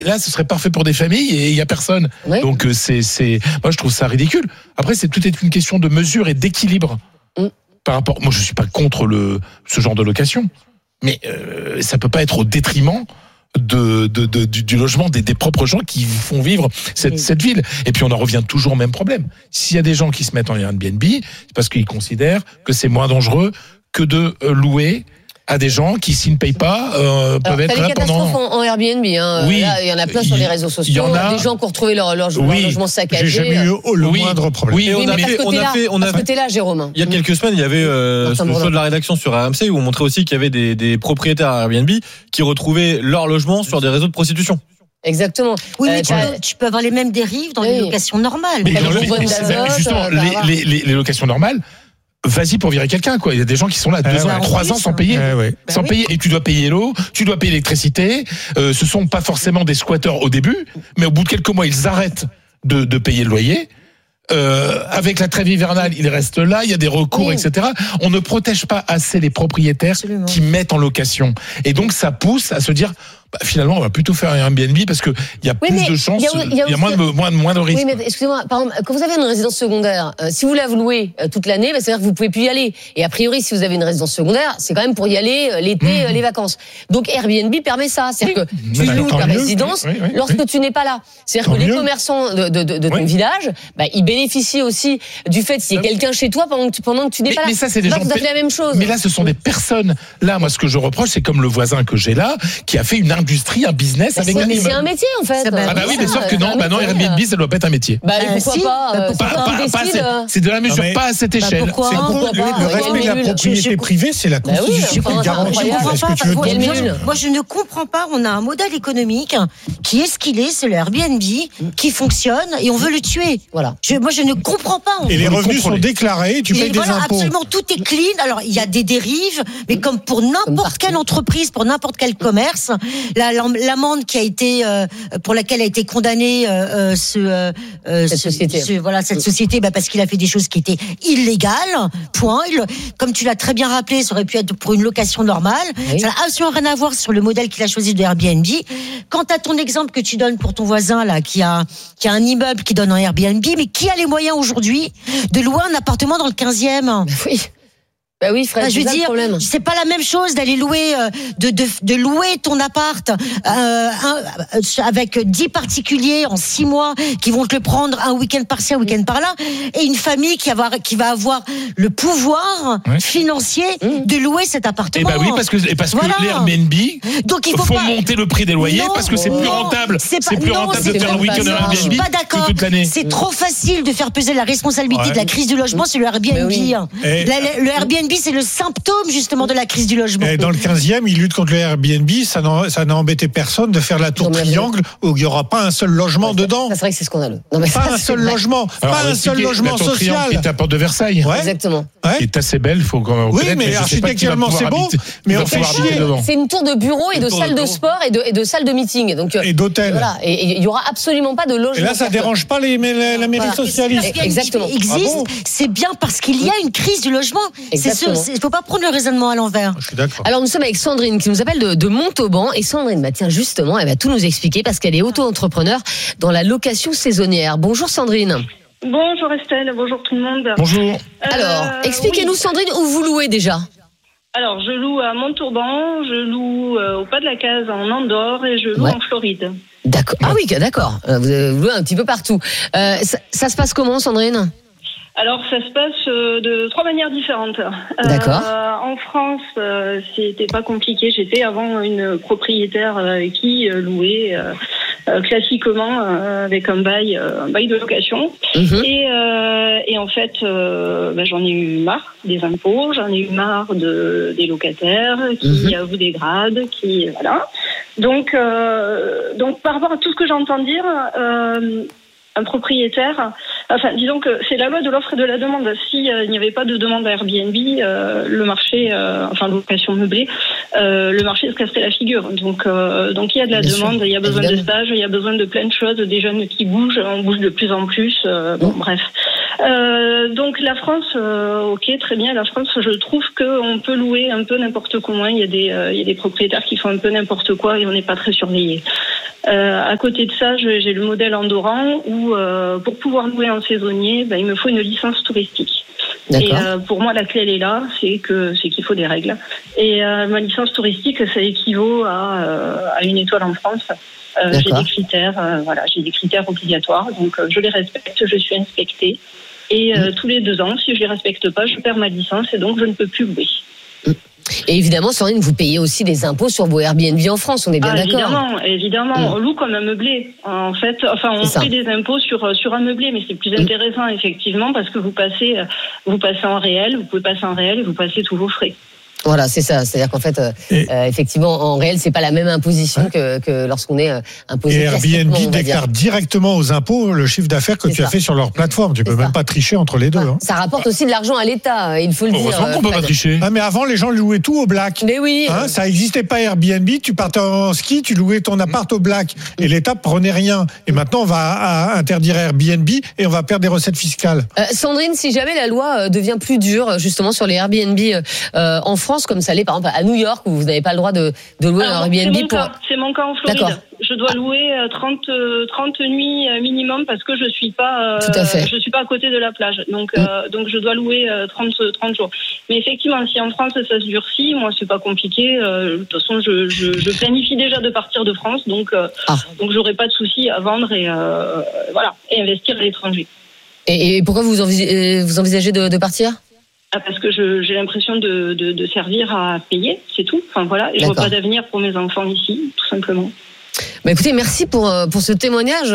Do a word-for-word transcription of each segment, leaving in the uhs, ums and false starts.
Là, ce serait parfait pour des familles et il y a personne. Oui. Donc c'est, c'est, moi je trouve ça ridicule. Après, c'est tout est une question de mesure et d'équilibre. Mm. Par rapport, moi je suis pas contre le ce genre de location, mais euh, ça peut pas être au détriment de, de, de du, du logement des, des propres gens qui font vivre cette, oui. cette ville. Et puis on en revient toujours au même problème. S'il y a des gens qui se mettent en Airbnb, c'est parce qu'ils considèrent que c'est moins dangereux que de louer à des gens qui, s'ils ne payent pas, euh, peuvent Alors, être là pendant... en, en Airbnb, hein. Oui. Là, il y en a plein sur les réseaux sociaux. Il y en a... Des gens qui ont retrouvé leur, leur, leur oui. logement saccagé. J'ai jamais eu le oui. moindre problème. Oui, oui, on, a fait, on a fait, on a fait, côté là, Jérôme. Il y a quelques semaines, il y avait euh, le show de la rédaction sur R M C où on montrait aussi qu'il y avait des, des propriétaires Airbnb qui retrouvaient leur logement sur des réseaux de prostitution. Exactement. Oui, mais euh, tu, peux, tu peux avoir les mêmes dérives dans oui. les locations normales. Mais, mais, mais, mais justement, les, les, les, les locations normales. Vas-y pour virer quelqu'un, quoi. Il y a des gens qui sont là deux euh, ans, ouais, trois ans sans payer, euh, ouais. sans bah payer. Oui. Et tu dois payer l'eau, tu dois payer l'électricité. Euh, ce sont pas forcément des squatteurs au début, mais au bout de quelques mois, ils arrêtent de, de payer le loyer. Euh, avec la trêve hivernale, ils restent là. Il y a des recours, oui. et cetera. On ne protège pas assez les propriétaires Absolument. Qui mettent en location. Et donc, ça pousse à se dire. Bah, finalement, on va plutôt faire un Airbnb parce que il y a oui, plus de chances, il y, y, y a moins de moins de moins de risques. Oui, mais excusez-moi, par exemple, quand vous avez une résidence secondaire, euh, si vous la louez euh, toute l'année, bah, c'est-à-dire que vous pouvez plus y aller. Et a priori, si vous avez une résidence secondaire, c'est quand même pour y aller euh, l'été, mmh. euh, les vacances. Donc Airbnb permet ça, c'est-à-dire oui. que tu loues ta résidence oui, oui, oui, lorsque oui. tu n'es pas là. C'est-à-dire tant que mieux. Les commerçants de, de, de, de ton oui. village, bah, ils bénéficient aussi du fait qu'il y ait quelqu'un chez toi pendant que tu, pendant que tu n'es mais, pas là. Mais ça, c'est des gens gens. Tout à fait la même chose. Mais là, ce sont des personnes. Là, moi, ce que je reproche, c'est comme le voisin que j'ai là, qui a fait une industrie, un business. Bah avec c'est, c'est un métier en fait. Ah bah, bah oui, mais sauf que non, bah non, Airbnb ça doit pas être un métier. Bah euh, pourquoi si, pas, euh, pas, pas, pas, pas c'est, c'est de la mesure non, pas à cette échelle. Bah c'est pourquoi le, le respect de la propriété privée, c'est la Constitution qui garantit. Est-ce que tu veux moi, moi je ne comprends pas. On a un modèle économique qui est ce qu'il est, c'est le Airbnb qui fonctionne et on veut le tuer. Voilà. Je, moi je ne comprends pas. Et les revenus sont déclarés, tu payes des impôts. Absolument, tout est clean. Alors il y a des dérives, mais comme pour n'importe quelle entreprise, pour n'importe quel commerce, l'amende qui a été Euh, pour laquelle a été condamné euh, ce, euh, cette ce, société, ce, voilà cette société, bah parce qu'il a fait des choses qui étaient illégales. Point. Il, comme tu l'as très bien rappelé, ça aurait pu être pour une location normale. Oui. Ça n'a absolument rien à voir sur le modèle qu'il a choisi de Airbnb. Quant à ton exemple que tu donnes pour ton voisin là, qui a qui a un immeuble qui donne un Airbnb, mais qui a les moyens aujourd'hui de louer un appartement dans le quinzième? Oui. Bah oui, Fred, bah, je veux dire, problème. C'est pas la même chose d'aller louer, euh, de, de, de louer ton appart euh, un, avec dix particuliers en six mois qui vont te le prendre un week-end par-ci, un week-end par-là, et une famille qui va, qui va avoir le pouvoir ouais. financier mmh. de louer cet appartement. Et bah oui, parce que, et parce voilà. que les Airbnb Donc, il faut font pas... monter le prix des loyers non, parce que c'est non, plus rentable. C'est, pas... c'est plus non, rentable c'est de faire un week-end en Airbnb. Je suis pas d'accord. Toute l'année. C'est trop facile de faire peser la responsabilité ouais. de la crise du logement sur le Airbnb. Oui. Et... La, le Airbnb, c'est le symptôme justement de la crise du logement. Et dans le quinzième, ils luttent contre le Airbnb, ça n'a, ça n'a embêté personne de faire la tour triangle où il n'y aura pas un seul logement ça, dedans. Ça, c'est vrai que c'est scandaleux. Non, mais pas ça, un seul vrai. logement, Alors, pas un seul logement la tour social. Qui est à Porte de Versailles. Ouais. Exactement. Ouais. Qui est assez belle, faut quand même. Oui, mais, mais architecturalement c'est beau, mais on fait chier. C'est une tour de bureaux et de salles de sport et de, et de salles de meeting. Donc, et d'hôtels. Voilà. Et il n'y aura absolument pas de logement. Et là, ça ne dérange pas les, la, la mairie voilà. socialiste. Exactement. Existe, ah bon c'est bien parce qu'il y a une crise du logement. Il ne faut pas prendre le raisonnement à l'envers. Je suis d'accord. Alors, nous sommes avec Sandrine qui nous appelle de, de Montauban. Et Sandrine, bah, tiens, justement, elle va tout nous expliquer parce qu'elle est auto-entrepreneur dans la location saisonnière. Bonjour Sandrine. Bonjour Estelle, bonjour tout le monde. Bonjour. Euh, Alors, expliquez-nous oui. Sandrine, où vous louez déjà ? Alors, je loue à Montauban, je loue euh, au Pas de la Case en Andorre et je loue ouais. en Floride. D'accord. Ah oui, d'accord. Vous louez un petit peu partout. Euh, ça, ça se passe comment, Sandrine ? Alors, ça se passe de trois manières différentes. D'accord. Euh, en France, euh, c'était pas compliqué. J'étais avant une propriétaire euh, qui euh, louait euh, euh, classiquement euh, avec un bail, euh, un bail de location. Mm-hmm. Et, euh, et en fait, euh, ben, j'en ai eu marre des impôts, j'en ai eu marre de des locataires qui mm-hmm. vous dégradent, qui voilà. Donc, euh, donc par rapport à tout ce que j'entends dire. Euh, Un propriétaire, enfin disons que c'est la loi de l'offre et de la demande. Si euh, il n'y avait pas de demande à Airbnb, euh, le marché, euh, enfin location meublée, euh, le marché se casserait la figure. Donc euh, donc il y a de la Bien demande, sûr. Il y a besoin Évidemment. de stages, il y a besoin de plein de choses, des jeunes qui bougent, on bouge de plus en plus. Euh, bon mmh. bref. Euh, donc la France, euh, ok, très bien. La France, je trouve qu'on peut louer un peu n'importe comment. Il y a des, euh, il y a des propriétaires qui font un peu n'importe quoi et on n'est pas très surveillé. Euh, à côté de ça, je, j'ai le modèle Andorran où euh, pour pouvoir louer en saisonnier, ben, il me faut une licence touristique. D'accord. Et euh, pour moi, la clé elle est là, c'est que c'est qu'il faut des règles. Et euh, ma licence touristique, ça équivaut à, euh, à une étoile en France. Euh, j'ai des critères, euh, voilà, j'ai des critères obligatoires, donc euh, je les respecte, je suis inspectée. Et euh, mmh. tous les deux ans, si je les respecte pas, je perds ma licence et donc je ne peux plus louer. Mmh. Et évidemment, Sandrine, vous payez aussi des impôts sur vos Airbnb en France, on est bien ah, d'accord. Évidemment, évidemment, mmh. on loue comme un meublé. En fait, enfin, on paye des impôts sur sur un meublé, mais c'est plus intéressant mmh. effectivement parce que vous passez vous passez en réel, vous pouvez passer en réel et vous passez tous vos frais. Voilà, c'est ça. C'est-à-dire qu'en fait, euh, effectivement, en réel, c'est pas la même imposition que, que lorsqu'on est euh, imposé. Et Airbnb déclare directement aux impôts le chiffre d'affaires que c'est tu ça. as fait sur leur plateforme. Tu c'est peux ça. même pas tricher entre les deux. Ah, hein. Ça rapporte aussi de l'argent à l'État, il faut le dire. Heureusement qu'on peut pas tricher. Ah, mais avant, les gens louaient tout au black. Mais oui. Hein, ça existait pas Airbnb. Tu partais en ski, tu louais ton appart au black. Et l'État prenait rien. Et maintenant, on va interdire Airbnb et on va perdre des recettes fiscales. Euh, Sandrine, si jamais la loi devient plus dure, justement, sur les Airbnb euh, en France, comme ça l'est par exemple à New York où vous n'avez pas le droit de, de louer Alors, un Airbnb c'est mon pour... cas, c'est mon cas en Floride. D'accord. Je dois louer trente, trente nuits minimum parce que je suis pas, Tout à fait. je suis pas à côté de la plage. Donc, mmh. euh, donc je dois louer trente, trente jours. Mais effectivement, si en France ça se durcit, moi c'est pas compliqué. Euh, de toute façon, je, je, je planifie déjà de partir de France, donc, euh, ah. donc j'aurai pas de souci à vendre et euh, voilà, et investir à l'étranger. Et, et pourquoi vous envisagez, vous envisagez de, de partir ? Ah, parce que je, j'ai l'impression de, de, de servir à payer, c'est tout. Enfin voilà, et je vois pas d'avenir pour mes enfants ici, tout simplement. Bah écoutez, merci pour pour ce témoignage,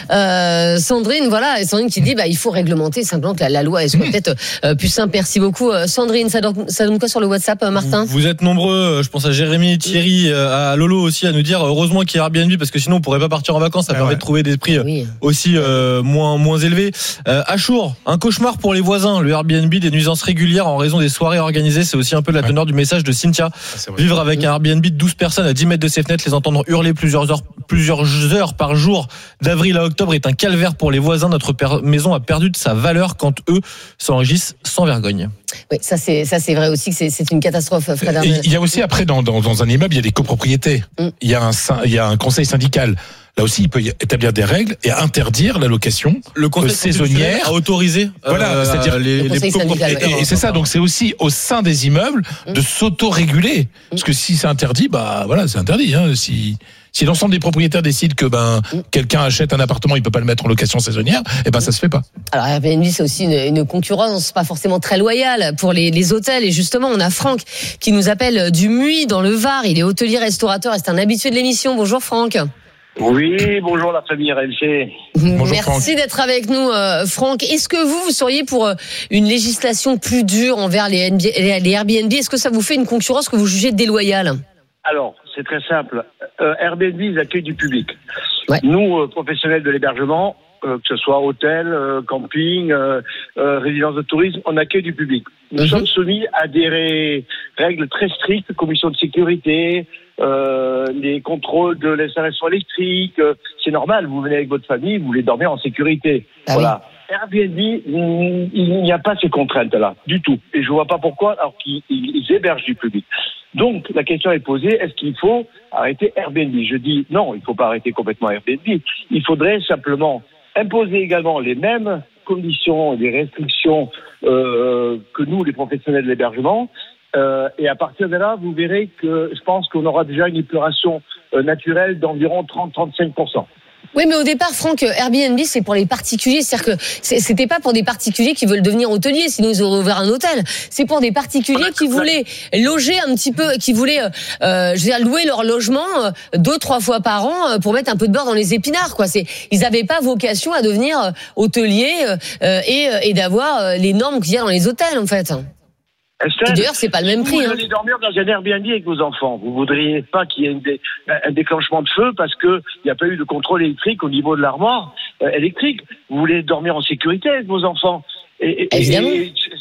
euh, Sandrine. Voilà, et Sandrine qui dit bah il faut réglementer simplement que la, la loi elle soit mmh. peut-être euh, plus simple. Merci beaucoup, euh, Sandrine. Ça donne, ça donne quoi sur le WhatsApp, euh, Martin ? Vous, vous êtes nombreux. Je pense à Jérémy, Thierry, à Lolo aussi à nous dire heureusement qu'il y a Airbnb parce que sinon on pourrait pas partir en vacances. Ça ah permet ouais. de trouver des prix oui. aussi euh, moins moins élevés. Euh, Achour, un cauchemar pour les voisins. Le Airbnb, des nuisances régulières en raison des soirées organisées. C'est aussi un peu la teneur ouais. du message de Cynthia. Ah, Vivre avec mmh. un Airbnb de douze personnes à dix mètres de ses fenêtres, les entendre hurler plusieurs heures plusieurs heures par jour d'avril à octobre est un calvaire pour les voisins. Notre per- maison a perdu de sa valeur quand eux s'enrichissent sans vergogne. Oui, ça c'est ça c'est vrai aussi que c'est, c'est une catastrophe, Fred. Il y a aussi après dans, dans dans un immeuble il y a des copropriétés. Mm. Il y a un il y a un conseil syndical. Là aussi, il peut établir des règles et interdire la location le conseil saisonnière, à autoriser. Voilà, euh, c'est-à-dire les, les copropriétés. Et, et c'est ça. Donc c'est aussi au sein des immeubles mm. de s'auto-réguler, mm. parce que si c'est interdit, bah voilà, c'est interdit. Hein, si Si l'ensemble des propriétaires décident que ben mmh. quelqu'un achète un appartement, il peut pas le mettre en location saisonnière, et ben ça se fait pas. Alors Airbnb c'est aussi une, une concurrence pas forcément très loyale pour les, les hôtels et justement on a Franck qui nous appelle du Muy dans le Var. Il est hôtelier restaurateur et c'est un habitué de l'émission. Bonjour Franck. Oui, bonjour la famille R M C. Bonjour Merci Franck. D'être avec nous, euh, Franck. Est-ce que vous, vous seriez pour euh, une législation plus dure envers les, N B, les, les Airbnb ? Est-ce que ça vous fait une concurrence que vous jugez déloyale ? Alors, c'est très simple. Euh, Airbnb, ils accueillent du public. Ouais. Nous, euh, professionnels de l'hébergement, euh, que ce soit hôtel, euh, camping, euh, euh, résidence de tourisme, on accueille du public. Nous mm-hmm. sommes soumis à des ré- règles très strictes, commission de sécurité, euh, les contrôles de l'installation électrique. Euh, c'est normal, vous venez avec votre famille, vous voulez dormir en sécurité. Ah voilà. Oui. Airbnb, il n'y a pas ces contraintes-là, du tout. Et je ne vois pas pourquoi, alors qu'ils ils hébergent du public. Donc, la question est posée, est-ce qu'il faut arrêter Airbnb ? Je dis non, il ne faut pas arrêter complètement Airbnb. Il faudrait simplement imposer également les mêmes conditions, les restrictions euh, que nous, les professionnels de l'hébergement. Euh, et à partir de là, vous verrez que je pense qu'on aura déjà une épuration euh, naturelle d'environ trente à trente-cinq pour cent. Oui, mais au départ, Franck, Airbnb, c'est pour les particuliers. C'est-à-dire que c'était pas pour des particuliers qui veulent devenir hôteliers, sinon ils auraient ouvert un hôtel. C'est pour des particuliers qui voulaient loger un petit peu, qui voulaient, euh, je veux dire, louer leur logement deux, trois fois par an pour mettre un peu de beurre dans les épinards, quoi. C'est, ils n'avaient pas vocation à devenir hôteliers euh, et, et d'avoir les normes qu'il y a dans les hôtels, en fait. Estelle, d'ailleurs, c'est pas le même prix. Vous hein. allez dormir dans un Airbnb avec vos enfants. Vous voudriez pas qu'il y ait une dé- un déclenchement de feu parce que il n'y a pas eu de contrôle électrique au niveau de l'armoire euh, électrique. Vous voulez dormir en sécurité avec vos enfants. Et, et, Évidemment. et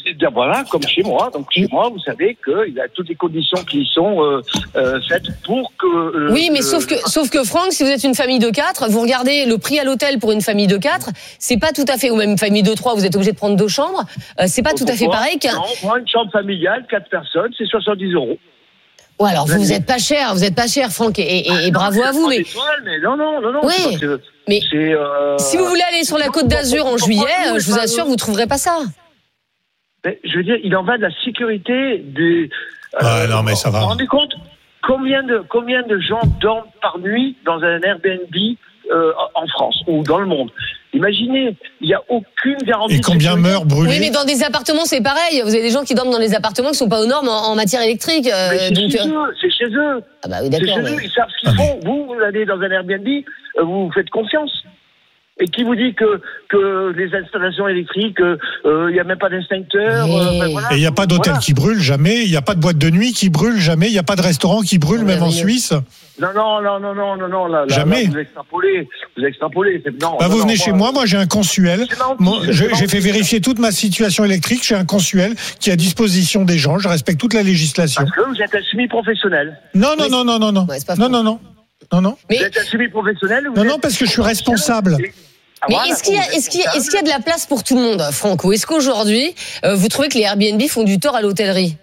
Eh bien voilà, comme chez moi. Donc chez moi, vous savez qu'il y a toutes les conditions qui sont euh, euh, faites pour que. Euh, oui, mais euh, sauf que, sauf que Franck, si vous êtes une famille de quatre, vous regardez le prix à l'hôtel pour une famille de quatre, c'est pas tout à fait, ou même une famille de trois, vous êtes obligé de prendre deux chambres, euh, c'est pas tout à fait pareil qu'un. Non, moi, une chambre familiale, quatre personnes, c'est soixante-dix euros. Ouais, alors vous, vous êtes pas cher, vous êtes pas cher, Franck, et, et, et ah, bravo non, à vous. Mais... mais non, non, non, non. Oui, c'est que, mais c'est, euh... si vous voulez aller sur la Côte d'Azur en juillet, je vous assure, vous trouverez pas ça. Mais, je veux dire, il en va de la sécurité des. Ouais, euh, non, mais ça va. Vous vous rendez compte combien de combien de gens dorment par nuit dans un Airbnb euh, en France ou dans le monde? Imaginez, il n'y a aucune garantie. Et combien meurent brûlés? Oui, mais dans des appartements, c'est pareil. Vous avez des gens qui dorment dans des appartements qui sont pas aux normes en, en matière électrique. Euh, mais c'est donc... chez eux, c'est chez eux. Ah bah oui, d'accord. C'est chez mais... eux, ils savent ce qu'ils font. Vous, vous allez dans un Airbnb, euh, vous vous faites confiance. Et qui vous dit que, que les installations électriques, il euh, n'y a même pas d'extincteur. Mais... Euh, ben voilà. Et il n'y a pas d'hôtel voilà. qui brûle jamais, il n'y a pas de boîte de nuit qui brûle jamais, il n'y a pas de restaurant qui brûle ah, même oui, en oui. Suisse. Non, non, non, non, non, non, non, là, jamais. Là, vous extrapolez, vous extrapolez. C'est... Non, bah, non, vous venez non, chez moi, moi, moi j'ai un consuel. Moi, je, j'ai fait vérifier toute ma situation électrique, j'ai un consuel qui est à disposition des gens, je respecte toute la législation. Parce que vous êtes un semi-professionnel. Non, non, non, non, non, non, ouais, non, non, non, non, non. Mais... Vous êtes un semi-professionnel ou Non, êtes... non, parce que je suis responsable. Ah, mais voilà, est-ce qu'il y a, est-ce qu'il y a, est-ce qu'il y a de la place pour tout le monde, Franck, ou est-ce qu'aujourd'hui, euh, vous trouvez que les Airbnb font du tort à l'hôtellerie?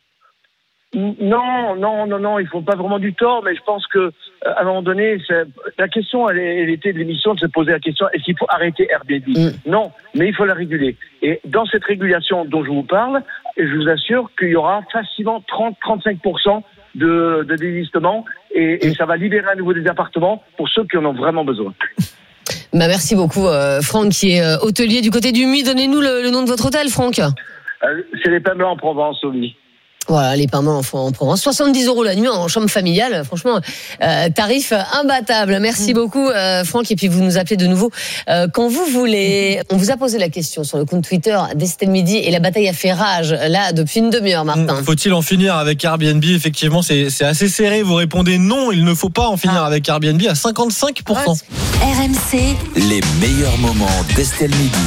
Non, non, non, non, ils font pas vraiment du tort, mais je pense que à un moment donné, c'est... la question, elle, elle était de l'émission de se poser la question est-ce qu'il faut arrêter Airbnb? mm. Non, mais il faut la réguler. Et dans cette régulation dont je vous parle, je vous assure qu'il y aura facilement trente à trente-cinq pour cent de, de désistement, et, et ça va libérer à nouveau des appartements pour ceux qui en ont vraiment besoin. Bah merci beaucoup, euh, Franck, qui est euh, hôtelier du côté du Muy. Donnez-nous le, le nom de votre hôtel, Franck. Euh, c'est les Pins Blancs en Provence, au Muy. Voilà, les Pins Blancs en Provence. soixante-dix euros la nuit en chambre familiale. Franchement, euh, tarif imbattable. Merci mmh. beaucoup, euh, Franck. Et puis, vous nous appelez de nouveau euh, quand vous voulez. On vous a posé la question sur le compte Twitter d'Estelle Midi et la bataille a fait rage, là, depuis une demi-heure, Martin. Faut-il en finir avec Airbnb? Effectivement, c'est, c'est assez serré. Vous répondez non, il ne faut pas en finir ah. avec Airbnb à cinquante-cinq pour cent. Ouais. R M C. Les meilleurs moments d'Estelle Midi.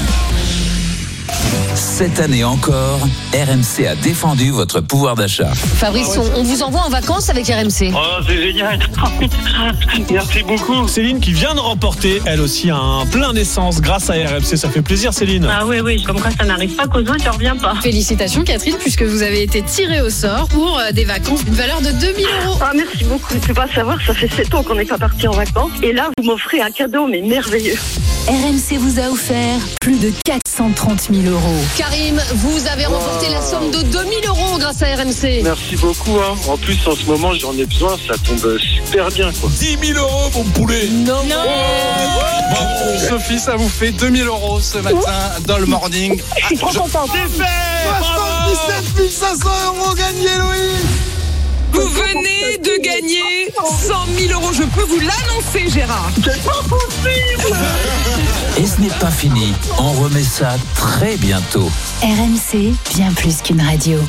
Cette année encore, R M C a défendu votre pouvoir d'achat. Fabrice, on, on vous envoie en vacances avec R M C. Oh, c'est génial. Merci beaucoup. Céline qui vient de remporter, elle aussi, un plein d'essence grâce à R M C. Ça fait plaisir, Céline. Ah oui, oui, comme quoi ça n'arrive pas qu'aux autres, ça ne revient pas. Félicitations, Catherine, puisque vous avez été tirée au sort pour des vacances d'une valeur de deux mille euros. Ah, merci beaucoup. Je ne peux pas savoir, ça fait sept ans qu'on n'est pas parti en vacances. Et là, vous m'offrez un cadeau, mais merveilleux. R M C vous a offert plus de quatre cent trente mille euros. Karim, vous avez remporté wow. la somme de deux mille euros grâce à R M C. Merci beaucoup. Hein. En plus, en ce moment, j'en ai besoin. Ça tombe super bien. Quoi. dix mille euros, mon poulet. Non. non. Oh bon, Sophie, ça vous fait deux mille euros ce matin Ouh. dans le morning. Je suis trop contente. C'est fait. soixante-dix-sept mille cinq cents euros gagnés, Louis. Vous venez de gagner cent mille euros. Je peux vous l'annoncer, Gérard. C'est pas possible. Et ce n'est pas fini. On remet ça très bientôt. R M C, bien plus qu'une radio.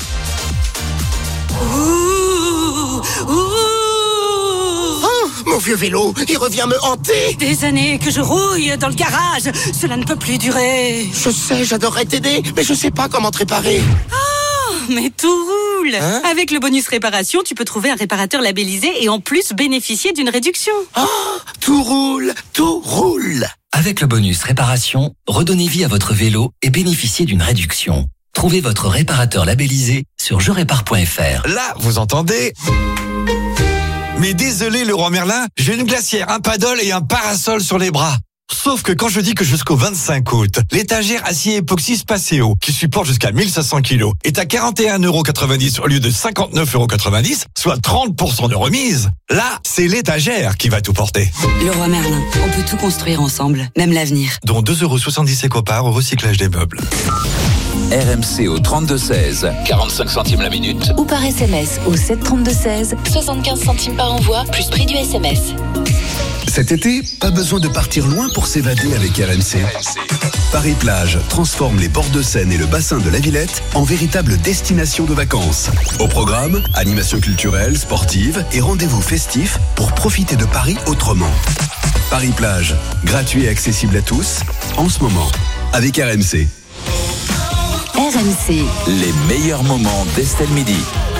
Ouh, ouh. Oh, mon vieux vélo, il revient me hanter. Des années que je rouille dans le garage. Cela ne peut plus durer. Je sais, j'adorerais t'aider, mais je sais pas comment te réparer. Oh, mais tout roule. Hein? Avec le bonus réparation, tu peux trouver un réparateur labellisé et en plus bénéficier d'une réduction. Oh, tout roule, tout roule. Avec le bonus réparation, redonnez vie à votre vélo et bénéficiez d'une réduction. Trouvez votre réparateur labellisé sur je répare point f r. Là, vous entendez ? Mais désolé, Leroy Merlin, j'ai une glacière, un paddle et un parasol sur les bras. Sauf que quand je dis que jusqu'au vingt-cinq août, l'étagère acier époxy Spaceo, qui supporte jusqu'à mille cinq cents kilos, est à quarante et un euros quatre-vingt-dix au lieu de cinquante-neuf euros quatre-vingt-dix, soit trente pour cent de remise. Là, c'est l'étagère qui va tout porter. Leroy Merlin, on peut tout construire ensemble, même l'avenir. Dont deux euros soixante-dix éco-parts au recyclage des meubles. R M C au trente-deux seize, quarante-cinq centimes la minute. Ou par S M S au sept trente-deux seize, soixante-quinze centimes par envoi, plus prix du S M S. Cet été, pas besoin de partir loin pour s'évader avec R M C. Paris-Plage transforme les bords de Seine et le bassin de la Villette en véritable destination de vacances. Au programme, animation culturelle, sportive et rendez-vous festifs pour profiter de Paris autrement. Paris-Plage, gratuit et accessible à tous, en ce moment, avec R M C. R M C. Les meilleurs moments d'Estelle Midi.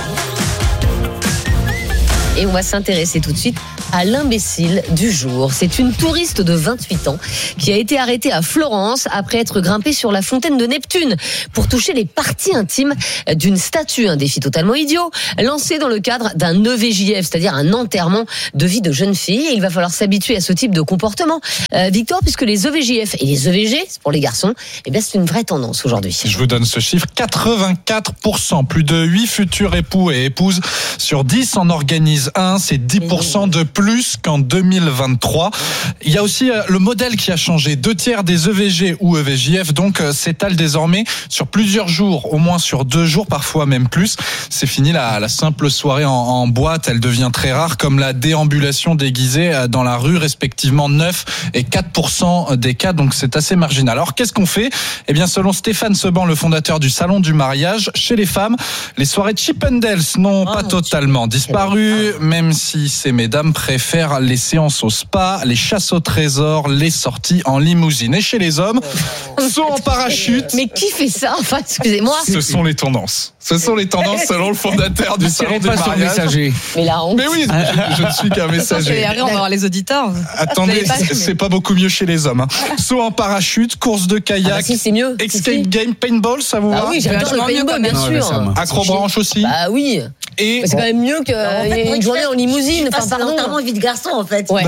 Et on va s'intéresser tout de suite à l'imbécile du jour. C'est une touriste de vingt-huit ans qui a été arrêtée à Florence après être grimpée sur la fontaine de Neptune pour toucher les parties intimes d'une statue. Un défi totalement idiot lancé dans le cadre d'un E V J F, c'est-à-dire un enterrement de vie de jeune fille. Et il va falloir s'habituer à ce type de comportement, euh, Victor, puisque les E V J F et les E V G, c'est pour les garçons, eh bien c'est une vraie tendance aujourd'hui. Je vous donne ce chiffre, quatre-vingt-quatre pour cent, plus de huit futurs époux et épouses sur dix en organisent un, c'est dix pour cent de plus qu'en deux mille vingt-trois. Il y a aussi le modèle qui a changé. Deux tiers des E V G ou E V J F donc s'étalent désormais sur plusieurs jours, au moins sur deux jours, parfois même plus. C'est fini la, la simple soirée en, en boîte, elle devient très rare, comme la déambulation déguisée dans la rue, respectivement neuf et quatre pour cent des cas, donc c'est assez marginal. Alors qu'est-ce qu'on fait ? Eh bien selon Stéphane Seban, le fondateur du salon du mariage, chez les femmes, les soirées Chippendales n'ont oh, pas totalement disparu, même si ces mesdames préfèrent les séances au spa, les chasses au trésor, les sorties en limousine. Et chez les hommes, saut en parachute. Mais qui fait ça ? Enfin, excusez-moi. Ce sont les tendances. Ce sont les tendances selon le fondateur du salon du mariage. Mais la honte. Mais oui, je, je ne suis qu'un messager. On va avoir les auditeurs. Attendez, c'est, c'est pas beaucoup mieux chez les hommes. Hein. Saut en parachute, course de kayak, ah bah si, c'est mieux. escape si, si. game, paintball, ça vous va ? Ah oui, j'adore le paintball, bien sûr. Acrobranche aussi. Bah oui. Et mais c'est quand même mieux qu'une en fait, une journée en limousine. Enfin, pardon. C'est l'enterrement de vie de garçon, en fait. Ouais.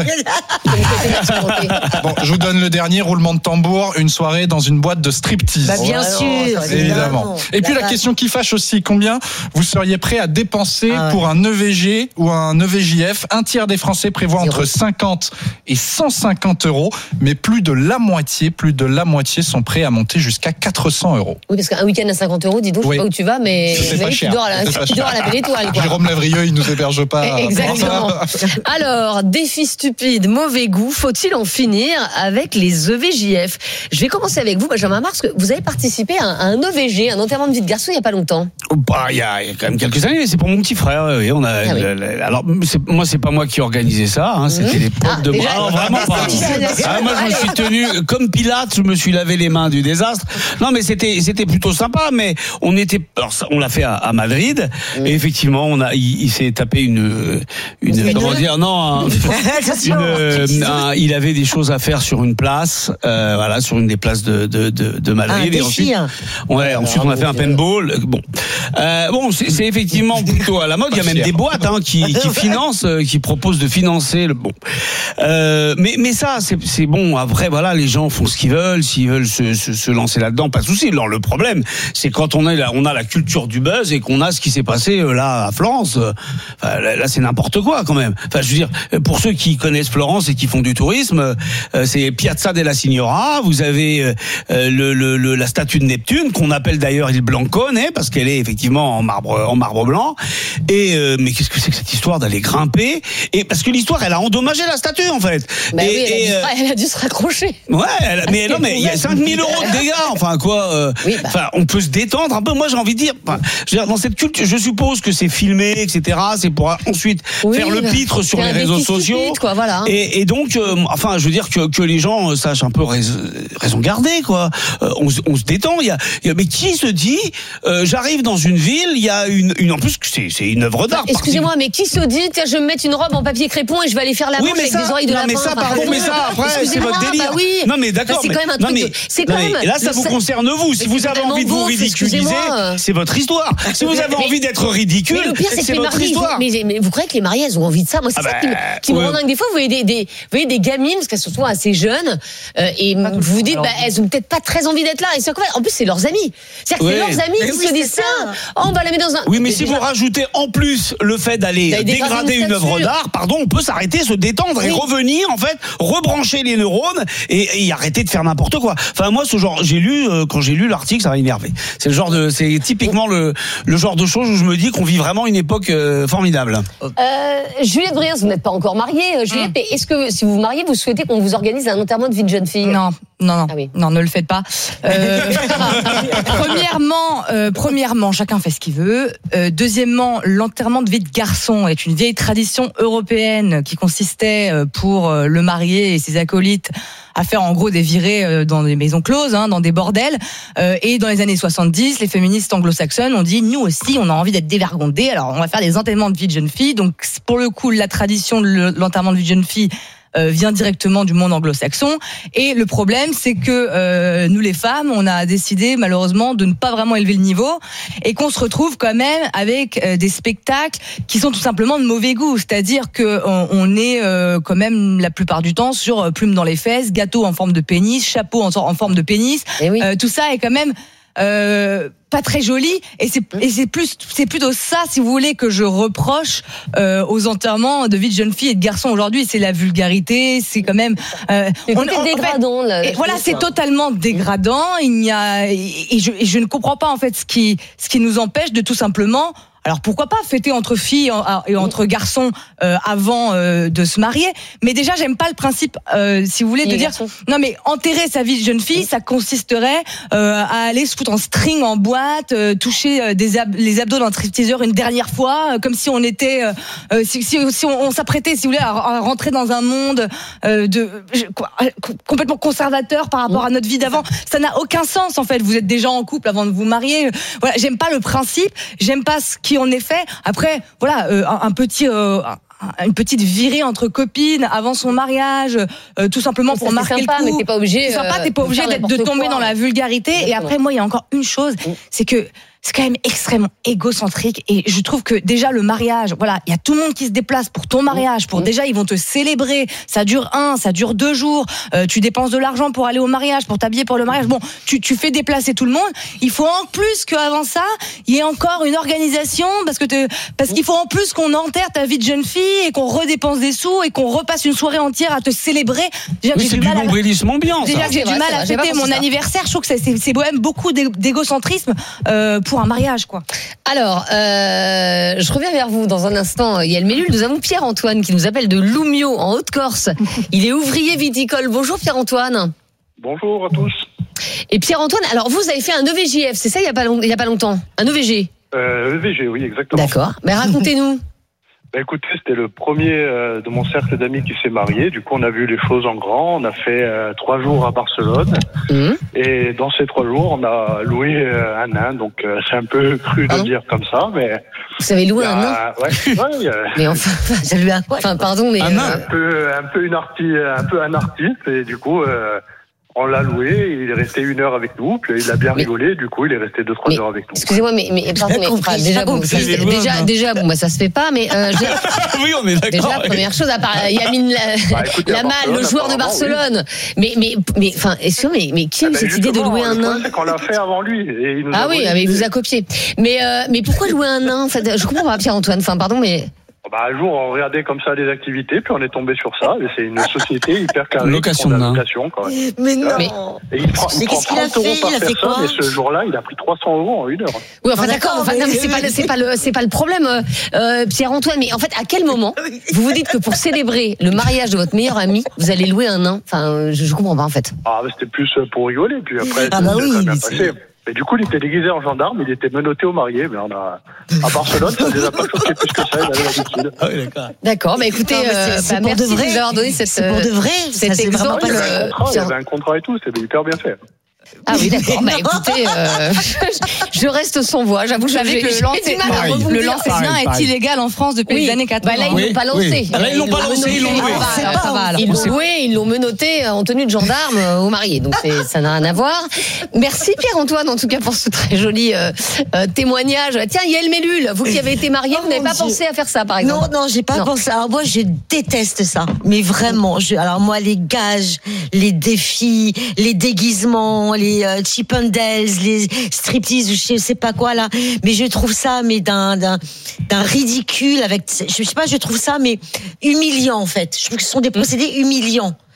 Bon, je vous donne le dernier roulement de tambour, une soirée dans une boîte de striptease. Bah, bien sûr, évidemment. évidemment. Et puis la question qui fâche aussi, combien vous seriez prêt à dépenser ah ouais. pour un E V G ou un E V J F ? Un tiers des Français prévoit Zéro. entre cinquante et cent cinquante euros, mais plus de la moitié, plus de la moitié sont prêts à monter jusqu'à quatre cents euros. Oui, parce qu'un week-end à cinquante euros, dis donc, oui. je sais pas où tu vas, mais c'est pas tu dors à la, tu dors à la belle étoile. Quoi. Jérôme Lavrieux, il nous héberge pas. Exactement. Alors, défi stupide, mauvais goût, faut-il en finir avec les E V J F ? Je vais commencer avec vous, Benjamin Mars, parce que vous avez participé à un E V G, un enterrement de vie de garçon, il n'y a pas longtemps. Bah, il y a, il y a quand même quelques années, c'est pour mon petit frère. Oui, on a. Ah oui. le, le, alors, c'est, moi, c'est pas moi qui organisais ça, hein, c'était mmh. les potes ah, de moi. Non, vraiment pas. Ah, moi, je me suis tenu comme Pilate, je me suis lavé les mains du désastre. Non, mais c'était, c'était plutôt sympa, mais on était, alors, on l'a fait à, à Madrid, mmh. et effectivement, on a, il, il s'est tapé une, une, une comment dire, non, un, une, un, il avait des choses à faire sur une place, euh, voilà, sur une des places de de de, de Madrid. Ah, et ensuite, ouais, ensuite on a fait un paintball. Bon, euh, bon, c'est, c'est effectivement plutôt à la mode. Il y a même des boîtes hein, qui, qui financent, qui proposent de financer le bon. Euh, mais mais ça, c'est c'est bon. Après, voilà, les gens font ce qu'ils veulent. S'ils veulent se, se, se lancer là-dedans, pas de souci. Alors le problème, c'est quand on est là, on a la culture du buzz et qu'on a ce qui s'est passé là à Florence. Enfin, là, là, c'est n'importe quoi quand même. Enfin, je veux dire, pour ceux qui connaissent Florence et qui font du tourisme, euh, c'est Piazza della Signora. Vous avez euh, le, le, le la statue de Neptune qu'on appelle d'ailleurs Il Blancone, parce qu'elle est effectivement en marbre en marbre blanc. Et euh, mais qu'est-ce que c'est que cette histoire d'aller grimper ? Et parce que l'histoire, elle a endommagé la statue en fait. Bah et, oui, elle, et, a dû, elle a dû se raccrocher. Ouais, elle, mais non, mais il y a cinq mille euros de dégâts. Enfin quoi euh, oui, bah. Enfin, on peut se détendre un peu. Moi, j'ai envie de dire, enfin, je veux dire, dans cette culture, je suppose que c'est filmé, et cetera. C'est pour ensuite oui, faire le pitre bah, sur les réseaux sociaux. Stupide, quoi, voilà. Et, et donc, euh, enfin, je veux dire que, que les gens sachent un peu raison, raison garder, quoi. Euh, on, on se détend. Il y a, il y a, mais qui se dit, euh, j'arrive dans une ville, il y a une, une en plus, c'est, c'est une œuvre d'art. Bah, excusez-moi, mais qui se dit, tiens, je vais me mettre une robe en papier crépon et je vais aller faire la manche oui, avec ça, des oreilles de lapin. Mais ça, pardon, mais ça, après, c'est votre délire. Bah oui. Non, mais d'accord. Bah, c'est mais, quand même un non, truc. mais, De, c'est quand non, même. Mais, là, ça vous concerne vous. Si vous avez envie de vous ridiculiser, c'est votre histoire. Si vous avez envie d'être ridicule, c'est votre histoire. Mais vous croyez que les mariés, elles ont envie de ça ? Moi, c'est ça qui me rend dingue. Des fois, vous voyez des, des, vous voyez des gamines, parce qu'elles sont souvent assez jeunes, euh, et vous vous dites, bah, elles ont peut-être pas très envie d'être là. Et c'est en plus, c'est leurs amis. C'est-à-dire que c'est leurs amis qui se disent ça. Oh, on va la mettre dans un. Oui, mais si vous rajoutez en plus le fait d'aller dégrader une œuvre d'art, pardon, on peut s'arrêter, se détendre et revenir, en fait, rebrancher les neurones et, et arrêter de faire n'importe quoi. Enfin, moi, ce genre, j'ai lu, euh, quand j'ai lu l'article, ça m'a énervé. C'est le genre de, c'est typiquement le, le genre de choses où je me dis qu'on vit vraiment une époque euh, formidable. Euh, Juliette Briens, vous n'êtes pas encore mariée, Juliette, hum. mais est-ce que, si vous vous mariez, vous souhaitez qu'on vous organise un enterrement de vie de jeune fille ? Non. non, non, ah oui. non, ne le faites pas. Euh, premièrement, euh, premièrement, chacun fait ce qu'il veut. Euh, deuxièmement, l'enterrement de vie de garçon est une vieille tradition européenne qui consistait pour le marié et ses acolytes à faire en gros des virées dans des maisons closes, hein, dans des bordels. Euh, et dans les années soixante-dix, les féministes anglo-saxonnes ont dit nous aussi, on a envie d'être dévergondés. Alors on va faire des enterrements de vie de jeunes filles. Donc pour le coup, la tradition de l'enterrement de vie de jeunes filles Euh, vient directement du monde anglo-saxon. Et le problème, c'est que euh, nous les femmes, on a décidé malheureusement de ne pas vraiment élever le niveau et qu'on se retrouve quand même avec euh, des spectacles qui sont tout simplement de mauvais goût. C'est-à-dire que on, on est euh, quand même la plupart du temps sur euh, plumes dans les fesses, gâteau en forme de pénis, chapeau en, en forme de pénis. Et oui. euh, tout ça est quand même euh, pas très joli, et c'est et c'est plus c'est plutôt ça, si vous voulez, que je reproche euh, aux enterrements de vie de jeunes filles et de garçons aujourd'hui. C'est la vulgarité, c'est quand même euh, on, on, dégradant. En fait, là, et voilà, c'est totalement dégradant. Il n'y a et, et, je, et je ne comprends pas en fait ce qui ce qui nous empêche de tout simplement. Alors pourquoi pas fêter entre filles et entre garçons euh, avant euh, de se marier. Mais déjà, j'aime pas le principe, euh, si vous voulez, de dire non mais enterrer sa vie de jeune fille, ça consisterait euh, à aller se foutre en string en boîte, euh, toucher des ab- les abdos d'un stripteaseur une dernière fois, euh, comme si on était, euh, si, si, si on, on s'apprêtait, si vous voulez, à, à rentrer dans un monde euh, de quoi, complètement conservateur par rapport à notre vie d'avant. Ça n'a aucun sens en fait. Vous êtes déjà en couple avant de vous marier. Voilà, j'aime pas le principe, j'aime pas ce qui en est fait. Après, voilà, euh, un, un petit, euh, un, une petite virée entre copines avant son mariage, euh, tout simplement pour ça, marquer sympa, le coup. Mais t'es pas obligé. C'est sympa, t'es pas euh, obligé d'être, de tomber quoi, dans la vulgarité. Exactement. Et après, moi, il y a encore une chose, c'est que c'est quand même extrêmement égocentrique, et je trouve que déjà le mariage, voilà, il y a tout le monde qui se déplace pour ton mariage, pour mmh. déjà ils vont te célébrer, ça dure un, ça dure deux jours, euh, tu dépenses de l'argent pour aller au mariage, pour t'habiller pour le mariage, bon, tu, tu fais déplacer tout le monde, il faut en plus qu'avant ça, il y ait encore une organisation, parce que te, parce qu'il faut en plus qu'on enterre ta vie de jeune fille, et qu'on redépense des sous, et qu'on repasse une soirée entière à te célébrer. Déjà que oui, j'ai c'est du, du nombrilisme ambiant. Déjà que j'ai du mal à fêter mon anniversaire, je trouve que c'est, c'est, c'est quand même beaucoup d'égocentrisme euh, pour un mariage, quoi. Alors, euh, je reviens vers vous dans un instant, Yael Mellul. Nous avons Pierre-Antoine qui nous appelle de Loumio, en Haute-Corse. Il est ouvrier viticole. Bonjour Pierre-Antoine. Bonjour à tous. Et Pierre-Antoine, alors vous avez fait un E V J F, c'est ça, il y a pas long, il y a pas longtemps, un E V G. Euh, E V G, oui, exactement. D'accord. Mais racontez-nous. Bah écoutez, c'était le premier euh, de mon cercle d'amis qui s'est marié. Du coup, on a vu les choses en grand. On a fait euh, trois jours à Barcelone. Mmh. Et dans ces trois jours, on a loué euh, un nain. Donc, euh, c'est un peu cru de dire comme ça, mais... Vous avez loué un nain Ouais, ouais. Euh, mais enfin, ça lui a quoi Enfin, pardon, mais... Un, euh... un, peu, un peu une artiste, un peu un artiste. Et du coup... Euh, on l'a loué, il est resté une heure avec nous, puis il a bien mais, rigolé, du coup il est resté deux, trois mais, heures avec nous. Excusez-moi, mais, mais, pardon, mais enfin, déjà, bon, ça, déjà, déjà, bon, bah, ça se fait pas, mais euh, oui, on est d'accord. Déjà, première chose, à part Yamin bah, Lamal, le joueur de Barcelone. Oui. Mais, mais, mais, enfin, excusez-moi, mais, mais qui a eu ah, cette idée de louer un nain? C'est qu'on l'a fait avant lui. Et il nous ah a oui, mais il vous a copié. Mais, euh, mais pourquoi louer un nain? En fait, je comprends pas, Pierre-Antoine. Enfin, pardon, mais. Bah, un jour, on regardait comme ça les activités, puis on est tombé sur ça. Et c'est une société hyper carrée. Location de nain. Mais non. Mais... Et il prend, il prend trente euros par personne, et ce jour-là, il a pris trois cents euros en une heure. Oui, enfin, d'accord. Enfin, non, mais c'est pas, le, c'est pas le, c'est pas le problème, euh, Pierre-Antoine. Mais en fait, à quel moment vous vous dites que pour célébrer le mariage de votre meilleur ami, vous allez louer un nain? Enfin, je, je comprends pas, en fait. Ah, mais c'était plus pour rigoler, puis après, ah, bah oui, ça bien passé. Mais du coup, il était déguisé en gendarme, il était menotté au marié, mais on a, à Barcelone, ça ne les a pas choqués plus que ça, il avait l'habitude. Ah oui, d'accord. D'accord, bah écoutez, non, c'est, c'est euh, bah, merci de, de nous avoir donné cette, c'est pour de vrai, cet ça, exemple. Il y avait un contrat, il y avait un contrat et tout, c'était hyper bien fait. Ah oui, d'accord. Bah écoutez, euh, je reste sans voix. J'avoue, je savais que le lancer le lancer nain est illégal en France depuis oui. les années quatre-vingts. Bah là, ils l'ont pas lancé. Oui. Là, ils l'ont pas lancé, ils l'ont loué. Ils l'ont loué, ils l'ont menotté en tenue de gendarme au marié. Donc ça n'a rien à voir. Merci Pierre-Antoine, en tout cas, pour ce très joli euh, euh, témoignage. Tiens, Yael Mellul, vous qui avez été mariée, oh vous n'avez pas Dieu. pensé à faire ça, par exemple? Non, non, j'ai pas non. pensé. Alors moi, je déteste ça. Mais vraiment, je, alors moi, les gages, les défis, les déguisements, les euh, chip and dales, les striptease, je sais pas quoi là, mais je trouve ça mais d'un d'un d'un ridicule avec, je sais pas, je trouve ça mais humiliant en fait. Je trouve que ce sont des procédés humiliants.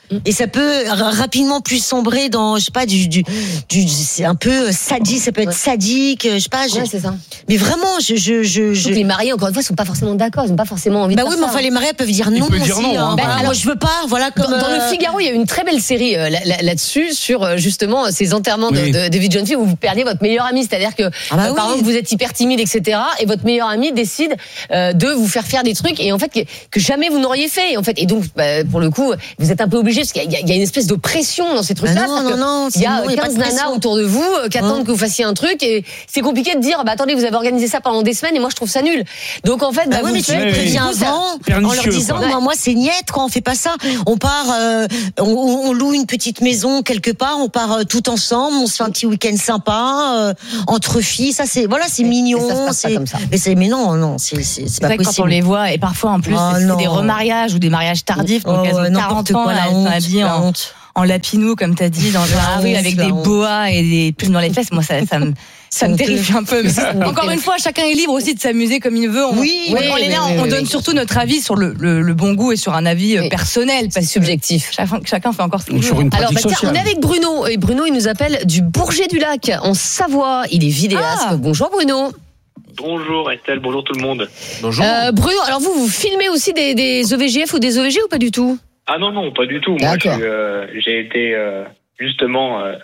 Et ça peut rapidement plus sombrer dans, je sais pas, du, du, du c'est un peu sadique, ça peut être sadique, je sais pas. Ouais, c'est ça. Mais vraiment, je, je, je, je... les mariés, encore une fois, sont pas forcément d'accord, ils ont pas forcément envie bah de oui, faire mais ça. enfin, les mariés peuvent dire non peuvent aussi. dire non, hein. hein. Bah, Bah, alors, je veux pas, voilà, comme. Dans, dans euh... le Figaro, il y a une très belle série euh, là, là, là-dessus, sur euh, justement ces enterrements oui. de, de, de vie de jeune fille où vous perdiez votre meilleur ami. C'est-à-dire que, ah bah euh, oui. par exemple, vous êtes hyper timide, et cetera. Et votre meilleur ami décide euh, de vous faire faire des trucs, et en fait, que, que jamais vous n'auriez fait. Et, en fait, et donc, bah, pour le coup, vous êtes un peu obligé, parce qu'il y a, il y a une espèce de pression dans ces trucs-là. Bah non, non, non, il y a bon, quinze nanas autour de vous euh, qui attendent hein. que vous fassiez un truc, et c'est compliqué de dire, bah attendez, vous avez organisé ça pendant des semaines, et moi je trouve ça nul. Donc en fait, bah, bah oui, mais tu les préviens avant, en leur disant, moi, moi c'est niette, quoi, on fait pas ça. On part, euh, on, on loue une petite maison quelque part, on part euh, tout ensemble, on se fait un petit week-end sympa, euh, entre filles, ça c'est, voilà, c'est mignon. Ça se passe c'est, pas comme ça. Mais c'est, mais non, non, c'est, c'est, c'est, c'est pas vrai possible. Quand on les voit, et parfois en plus, oh, c'est non. des remariages ou des mariages tardifs, donc oh, elles ont ouais, quarante ans, quoi, là, la elles sont honte, habillées la en, honte. en lapinou, comme t'as dit, dans la rue, avec des boas et des plumes dans les fesses. Moi, ça, ça me, ça me terrifie un peu. Mais encore une fois, chacun est libre aussi de s'amuser comme il veut. On, oui, on, oui, on, oui, est là, oui, on oui, donne oui. surtout notre avis sur le, le, le bon goût et sur un avis oui. personnel, c'est subjectif. Chacun, chacun fait encore ce qu'il veut. Sur une Alors, bah, tiens, sociale. on est avec Bruno, et Bruno, il nous appelle du Bourget du Lac, en Savoie. Il est vidéaste. Ah. Bonjour Bruno. Bonjour Estelle, bonjour tout le monde. Bonjour. Euh, Bruno, alors vous, vous filmez aussi des, des E V G F ou des E V G ou pas du tout? Ah non, non, pas du tout. Moi, je, euh, j'ai été euh, justement... Euh,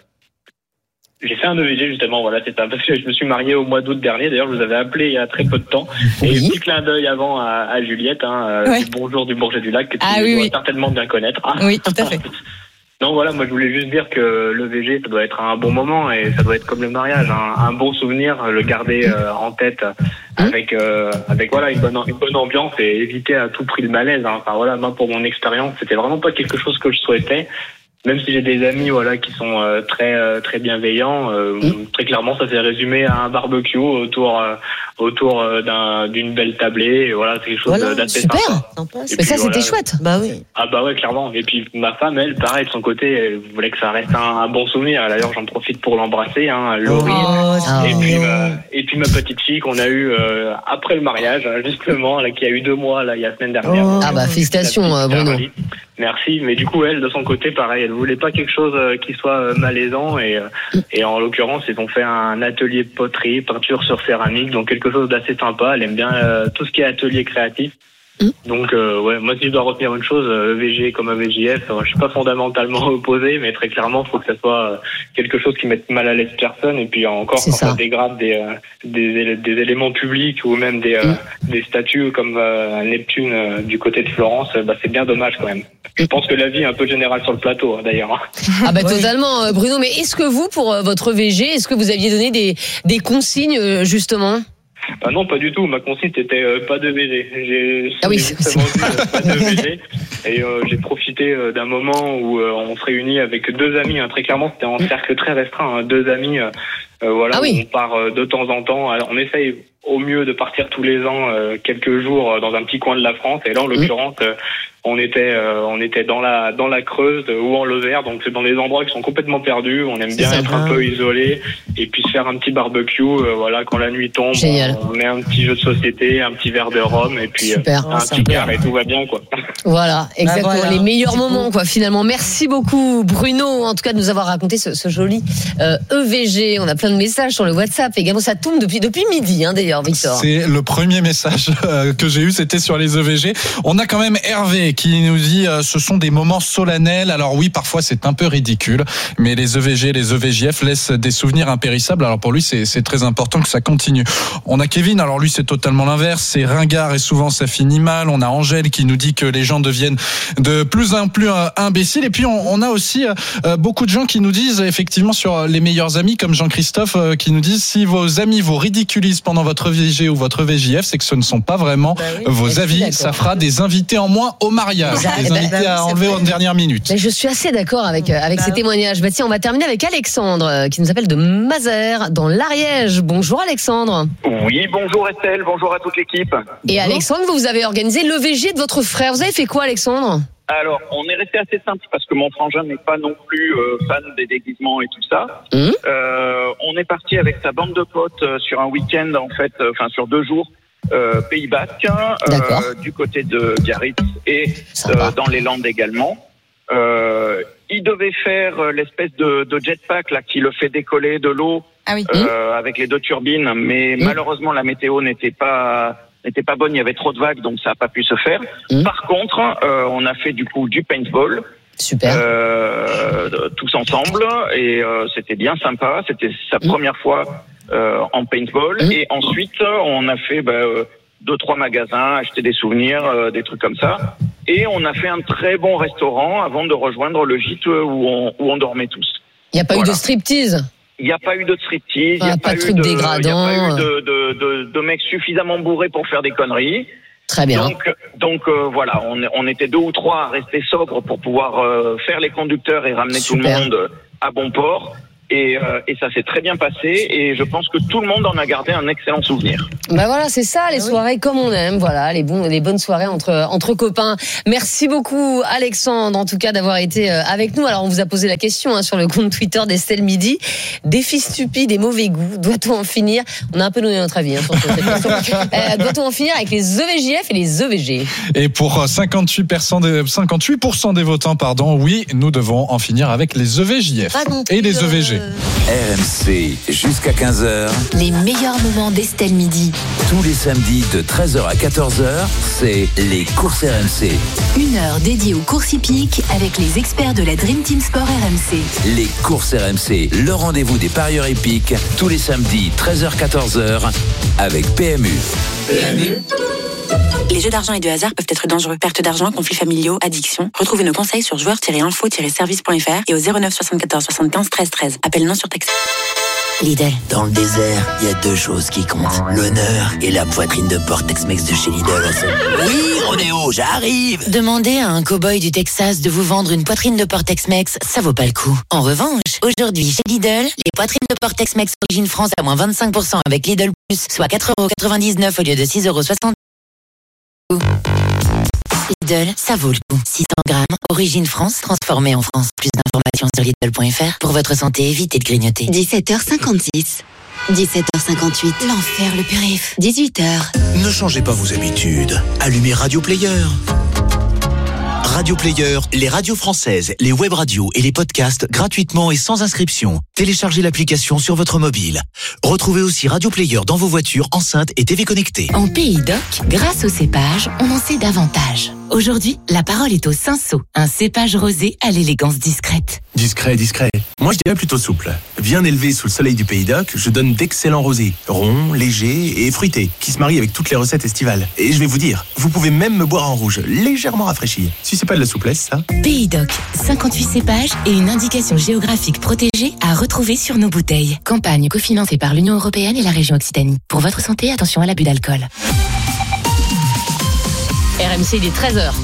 j'ai fait un E V G justement, voilà, c'est parce que je me suis marié au mois d'août dernier. D'ailleurs, je vous avais appelé il y a très peu de temps. Oui. Et petit clin d'œil avant à, à Juliette, hein, ouais. du bonjour du Bourget du Lac, que tu ah, dois oui, oui. certainement bien connaître. Oui, tout à fait. Non, voilà, moi je voulais juste dire que l'E V G, ça doit être un bon moment et ça doit être comme le mariage, un, un bon souvenir, le garder euh, en tête avec euh, avec voilà une bonne une bonne ambiance et éviter à tout prix le malaise. Hein. Enfin voilà, moi pour mon expérience, c'était vraiment pas quelque chose que je souhaitais. Même si j'ai des amis voilà qui sont euh, très euh, très bienveillants, euh, mmh. très clairement ça s'est résumé à un barbecue autour euh, autour euh, d'un d'une belle tablée. Et voilà, c'est quelque chose voilà, d'assez super. sympa. Mais puis, ça c'était voilà. chouette. Bah oui. Ah bah ouais, clairement. Et puis ma femme, elle, pareil de son côté, elle voulait que ça reste un, un bon souvenir. D'ailleurs, j'en profite pour l'embrasser, hein, Laurie. Oh, et puis ma, et puis ma petite fille qu'on a eue euh, après le mariage, justement, là, qui a eu deux mois là il y a la semaine dernière. Oh. Ah bah félicitations Bruno. Merci, mais du coup elle de son côté pareil, elle voulait pas quelque chose qui soit malaisant et et en l'occurrence ils ont fait un atelier de poterie, peinture sur céramique, donc quelque chose d'assez sympa. Elle aime bien euh, tout ce qui est atelier créatif. Donc euh, ouais, moi si je dois retenir une chose, E V G comme E V J F, je suis pas fondamentalement opposé, mais très clairement il faut que ça soit quelque chose qui mette mal à l'aise personne. Et puis encore quand ça dégrade des, euh, des des éléments publics ou même des euh, mm. des statues comme euh, Neptune euh, du côté de Florence, bah c'est bien dommage quand même. Je pense que l'avis est un peu général sur le plateau hein, d'ailleurs. Ah bah totalement Bruno, mais est-ce que vous pour votre E V G, est-ce que vous aviez donné des des consignes justement? Ah non, pas du tout. Ma consigne c'était euh, pas de V G. J'ai ah oui, justement dit euh, pas de V G. Et euh, j'ai profité euh, d'un moment où euh, on se réunit avec deux amis. Hein, très clairement, c'était en cercle très restreint. Hein, deux amis. Euh, euh, voilà, ah oui. On part euh, de temps en temps. Alors, on essaye au mieux de partir tous les ans euh, quelques jours euh, dans un petit coin de la France. Et là, en l'occurrence, euh, on était euh, on était dans la dans la Creuse ou en Lozère, donc c'est dans des endroits qui sont complètement perdus. On aime bien être un peu isolé et puis se faire un petit barbecue. Euh, voilà, quand la nuit tombe, on, on met un petit jeu de société, un petit verre de rhum et puis euh, un oh, petit car et tout va bien quoi. Voilà, exactement, bah voilà. Les meilleurs moments quoi. Finalement, merci beaucoup Bruno, en tout cas de nous avoir raconté ce, ce joli euh, E V G. On a plein de messages sur le WhatsApp. Également, ça tourne depuis depuis midi, hein, d'ailleurs, Victor. C'est le premier message euh, que j'ai eu, c'était sur les E V G. On a quand même Hervé qui nous dit euh, ce sont des moments solennels. Alors oui, parfois c'est un peu ridicule, mais les E V G, les E V J F laissent des souvenirs impérissables. Alors pour lui, c'est, c'est très important que ça continue. On a Kevin, alors lui c'est totalement l'inverse, c'est ringard et souvent ça finit mal. On a Angèle qui nous dit que les gens deviennent de plus en plus euh, imbéciles. Et puis on, on a aussi euh, beaucoup de gens qui nous disent effectivement sur les meilleurs amis, comme Jean-Christophe, euh, qui nous disent si vos amis vous ridiculisent pendant votre E V G ou votre E V J F, c'est que ce ne sont pas vraiment bah oui, vos avis. Ça fera des invités en moins au mariage. Des invités bah, bah, à enlever en dernière minute. Mais je suis assez d'accord avec, avec bah, ces témoignages. Bah, tiens, on va terminer avec Alexandre, qui nous appelle de Mazères, dans l'Ariège. Bonjour Alexandre. Oui, bonjour Estelle, bonjour à toute l'équipe. Et Alexandre, vous avez organisé l'E V G de votre frère. Vous avez fait quoi Alexandre ? Alors, on est resté assez simple parce que mon frangin n'est pas non plus euh, fan des déguisements et tout ça. Mmh. Euh, on est parti avec sa bande de potes euh, sur un week-end, en fait, enfin euh, sur deux jours, euh, Pays Basque, euh, du côté de Biarritz et euh, dans les Landes également. Euh, il devait faire l'espèce de, de jetpack là qui le fait décoller de l'eau ah oui. euh, mmh. avec les deux turbines, mais mmh. malheureusement la météo n'était pas n'était pas bonne, il y avait trop de vagues, donc ça n'a pas pu se faire. Mmh. Par contre, euh, on a fait du coup du paintball. Super. Euh, tous ensemble, et euh, c'était bien sympa. C'était sa mmh. première fois euh, en paintball, mmh. et ensuite on a fait bah, euh, deux trois magasins, acheter des souvenirs, euh, des trucs comme ça. Et on a fait un très bon restaurant avant de rejoindre le gîte où on, où on dormait tous. Il n'y a pas voilà. eu de striptease? Il n'y a pas eu de striptease, il ah, n'y a pas, pas, de eu truc de, dégradant. y a pas eu de, de, de, de mecs suffisamment bourrés pour faire des conneries. Très bien. Donc, donc euh, voilà, on, on était deux ou trois à rester sobres pour pouvoir euh, faire les conducteurs et ramener Super. Tout le monde à bon port. Et, euh, et ça s'est très bien passé, et je pense que tout le monde en a gardé un excellent souvenir. Bah voilà, c'est ça, les soirées comme on aime, voilà, les bons, les bonnes soirées entre entre copains. Merci beaucoup, Alexandre, en tout cas d'avoir été avec nous. Alors on vous a posé la question hein, sur le compte Twitter d'Estelle Midi. Défi stupide et mauvais goût, doit-on en finir? On a un peu donné notre avis hein, sur cette question. Euh, doit-on en finir avec les E V J F et les E V G? Et pour cinquante-huit pour cent des cinquante-huit pour cent des votants, pardon, oui, nous devons en finir avec les E V J F et les E V G. R M C jusqu'à quinze heures. Les meilleurs moments d'Estelle Midi. Tous les samedis de treize heures à quatorze heures, c'est les courses R M C. Une heure dédiée aux courses hippiques avec les experts de la Dream Team Sport R M C. Les courses R M C, le rendez-vous des parieurs hippiques, tous les samedis treize heures à quatorze heures avec P M U. P M U. Les jeux d'argent et de hasard peuvent être dangereux. Perte d'argent, conflits familiaux, addiction. Retrouvez nos conseils sur joueurs tiret info tiret service point f r et au zéro neuf soixante-quatorze soixante-quinze treize treize. Appel non surtaxé. Lidl. Dans le désert, il y a deux choses qui comptent. L'honneur et la poitrine de porc Tex-Mex de chez Lidl. Oui, Ronéo, j'arrive. Demander à un cow-boy du Texas de vous vendre une poitrine de porc Tex-Mex, ça vaut pas le coup. En revanche, aujourd'hui, chez Lidl, les poitrines de porc Tex-Mex origine France à moins vingt-cinq pour cent avec Lidl Plus, soit quatre euros quatre-vingt-dix-neuf au lieu de six euros soixante. Lidl, ça vaut le coup. six cents grammes, origine France, transformée en France. Plus d'informations sur Lidl point f r. Pour votre santé, évitez de grignoter. dix-sept heures cinquante-six. dix-sept heures cinquante-huit. L'enfer, le périph. dix-huit heures. Ne changez pas vos habitudes. Allumez Radio Player. Radio Player, les radios françaises, les web radios et les podcasts gratuitement et sans inscription. Téléchargez l'application sur votre mobile. Retrouvez aussi Radio Player dans vos voitures, enceintes et T V connectées. En Pays d'Oc, grâce au cépage, on en sait davantage. Aujourd'hui, la parole est au Cinsault, un cépage rosé à l'élégance discrète. Discret, discret. Moi, je dirais plutôt souple. Bien élevé sous le soleil du Pays d'Oc, je donne d'excellents rosés, ronds, légers et fruités, qui se marient avec toutes les recettes estivales. Et je vais vous dire, vous pouvez même me boire en rouge, légèrement rafraîchi. Si c'est pas de la souplesse, ça. Pays d'Oc, cinquante-huit cépages et une indication géographique protégée à retrouver sur nos bouteilles. Campagne cofinancée par l'Union européenne et la région Occitanie. Pour votre santé, attention à l'abus d'alcool. R M C, il est treize heures.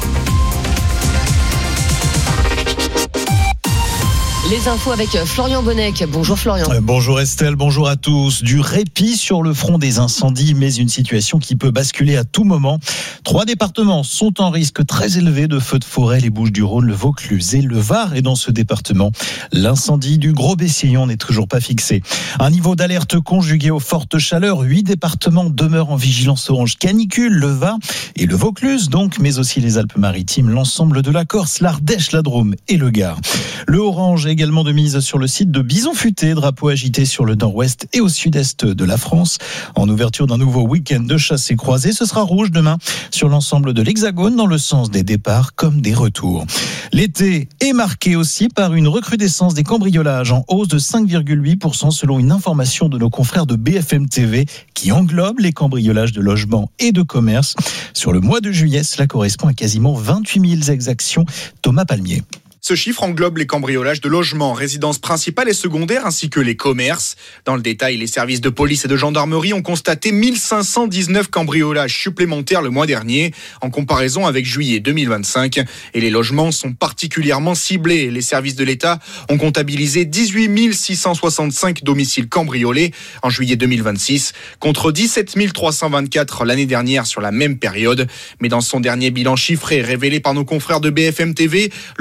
Les infos avec Florian Bonnec. Bonjour Florian. Bonjour Estelle, bonjour à tous. Du répit sur le front des incendies, mais une situation qui peut basculer à tout moment. Trois départements sont en risque très élevé de feux de forêt, les Bouches-du-Rhône, le Vaucluse et le Var. Et dans ce département, l'incendie du Gros-Bessillon n'est toujours pas fixé. Un niveau d'alerte conjugué aux fortes chaleurs. Huit départements demeurent en vigilance orange canicule, le Var et le Vaucluse donc, mais aussi les Alpes-Maritimes, l'ensemble de la Corse, l'Ardèche, la Drôme et le Gard. Le orange est également de mise sur le site de Bison-Futé, drapeau agité sur le nord-ouest et au sud-est de la France. En ouverture d'un nouveau week-end de chasse et croisée, ce sera rouge demain sur l'ensemble de l'Hexagone dans le sens des départs comme des retours. L'été est marqué aussi par une recrudescence des cambriolages en hausse de cinq virgule huit pour cent selon une information de nos confrères de B F M T V qui englobe les cambriolages de logements et de commerces. Sur le mois de juillet, cela correspond à quasiment vingt-huit mille exactions. Thomas Palmier. Ce chiffre englobe les cambriolages de logements, résidences principales et secondaires ainsi que les commerces. Dans le détail, les services de police et de gendarmerie ont constaté mille cinq cent dix-neuf cambriolages supplémentaires le mois dernier en comparaison avec juillet deux mille vingt-cinq. Et les logements sont particulièrement ciblés. Les services de l'État ont comptabilisé dix-huit mille six cent soixante-cinq domiciles cambriolés en juillet deux mille vingt-six contre dix-sept mille trois cent vingt-quatre l'année dernière sur la même période. Mais dans son dernier bilan chiffré révélé par nos confrères de B F M T V, le service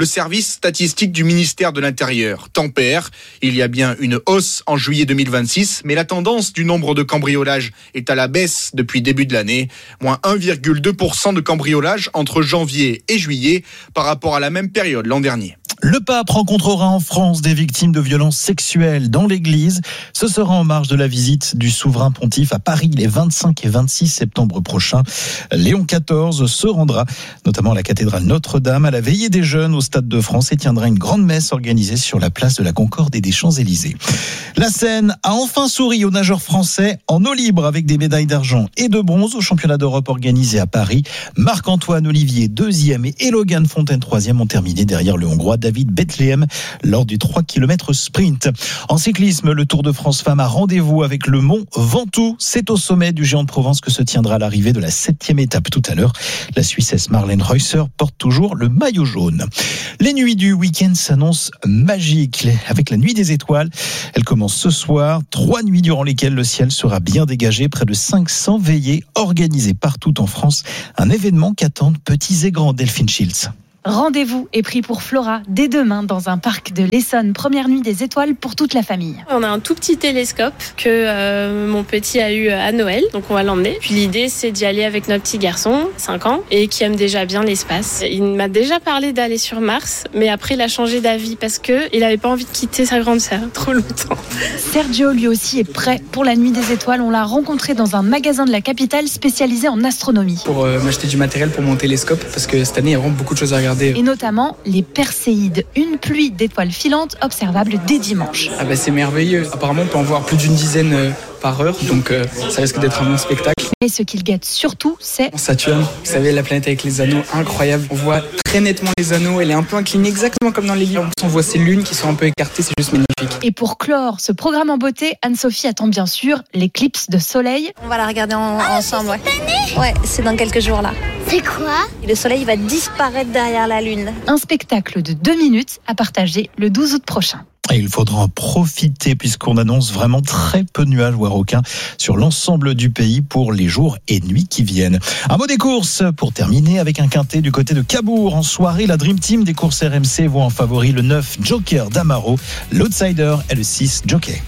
statistiques du ministère de l'Intérieur tempèrent. Il y a bien une hausse en juillet deux mille vingt-six, mais la tendance du nombre de cambriolages est à la baisse depuis début de l'année. Moins un virgule deux pour cent de cambriolages entre janvier et juillet par rapport à la même période l'an dernier. Le pape rencontrera en France des victimes de violences sexuelles dans l'église. Ce sera en marge de la visite du souverain pontife à Paris les vingt-cinq et vingt-six septembre prochains. Léon quatorze se rendra notamment à la cathédrale Notre-Dame à la veillée des jeunes au Stade de France et tiendra une grande messe organisée sur la place de la Concorde et des Champs-Élysées. La Seine a enfin souri aux nageurs français en eau libre avec des médailles d'argent et de bronze au championnat d'Europe organisé à Paris. Marc-Antoine Olivier deuxième et Logan Fontaine troisième ont terminé derrière le Hongrois David Bethléem lors du trois kilomètres sprint. En cyclisme, le Tour de France Femmes a rendez-vous avec le Mont Ventoux. C'est au sommet du Géant de Provence que se tiendra l'arrivée de la septième étape tout à l'heure. La Suissesse Marlène Reusser porte toujours le maillot jaune. Les nuits du week-end s'annoncent magiques avec la nuit des étoiles. Elle commence ce soir. Trois nuits durant lesquelles le ciel sera bien dégagé. Près de cinq cents veillées organisées partout en France. Un événement qu'attendent petits et grands. Delphine Schiltz. Rendez-vous est pris pour Flora dès demain dans un parc de l'Essonne. Première nuit des étoiles pour toute la famille. On a un tout petit télescope que euh, mon petit a eu à Noël, donc on va l'emmener. Puis l'idée, c'est d'y aller avec notre petit garçon, cinq ans, et qui aime déjà bien l'espace. Il m'a déjà parlé d'aller sur Mars, mais après il a changé d'avis parce que il avait pas envie de quitter sa grande sœur trop longtemps. Sergio lui aussi est prêt pour la nuit des étoiles. On l'a rencontré dans un magasin de la capitale spécialisé en astronomie. Pour euh, m'acheter du matériel pour mon télescope, parce que cette année il y a vraiment beaucoup de choses à regarder. Et notamment les Perséides, une pluie d'étoiles filantes observable dès dimanche. Ah bah c'est merveilleux. Apparemment on peut en voir plus d'une dizaine euh, par heure, donc euh, ça risque d'être un bon spectacle. Et ce qu'il guette surtout, c'est Saturne. Vous savez, la planète avec les anneaux, incroyable. On voit très nettement les anneaux, elle est un peu inclinée exactement comme dans les livres. On voit ces lunes qui sont un peu écartées, c'est juste magnifique. Et pour clore ce programme en beauté, Anne-Sophie attend bien sûr l'éclipse de soleil. On va la regarder en, ah, ensemble. Ouais. ouais, c'est dans quelques jours là. C'est quoi ? Le soleil va disparaître derrière la lune. Un spectacle de deux minutes à partager le douze août prochain. Et il faudra en profiter puisqu'on annonce vraiment très peu de nuages, voire aucun, sur l'ensemble du pays pour les jours et nuits qui viennent. Un mot des courses pour terminer avec un quintet du côté de Cabourg. En soirée, la Dream Team des courses R M C voit en favori le neuf Joker d'Amaro. L'outsider est le six Jockey.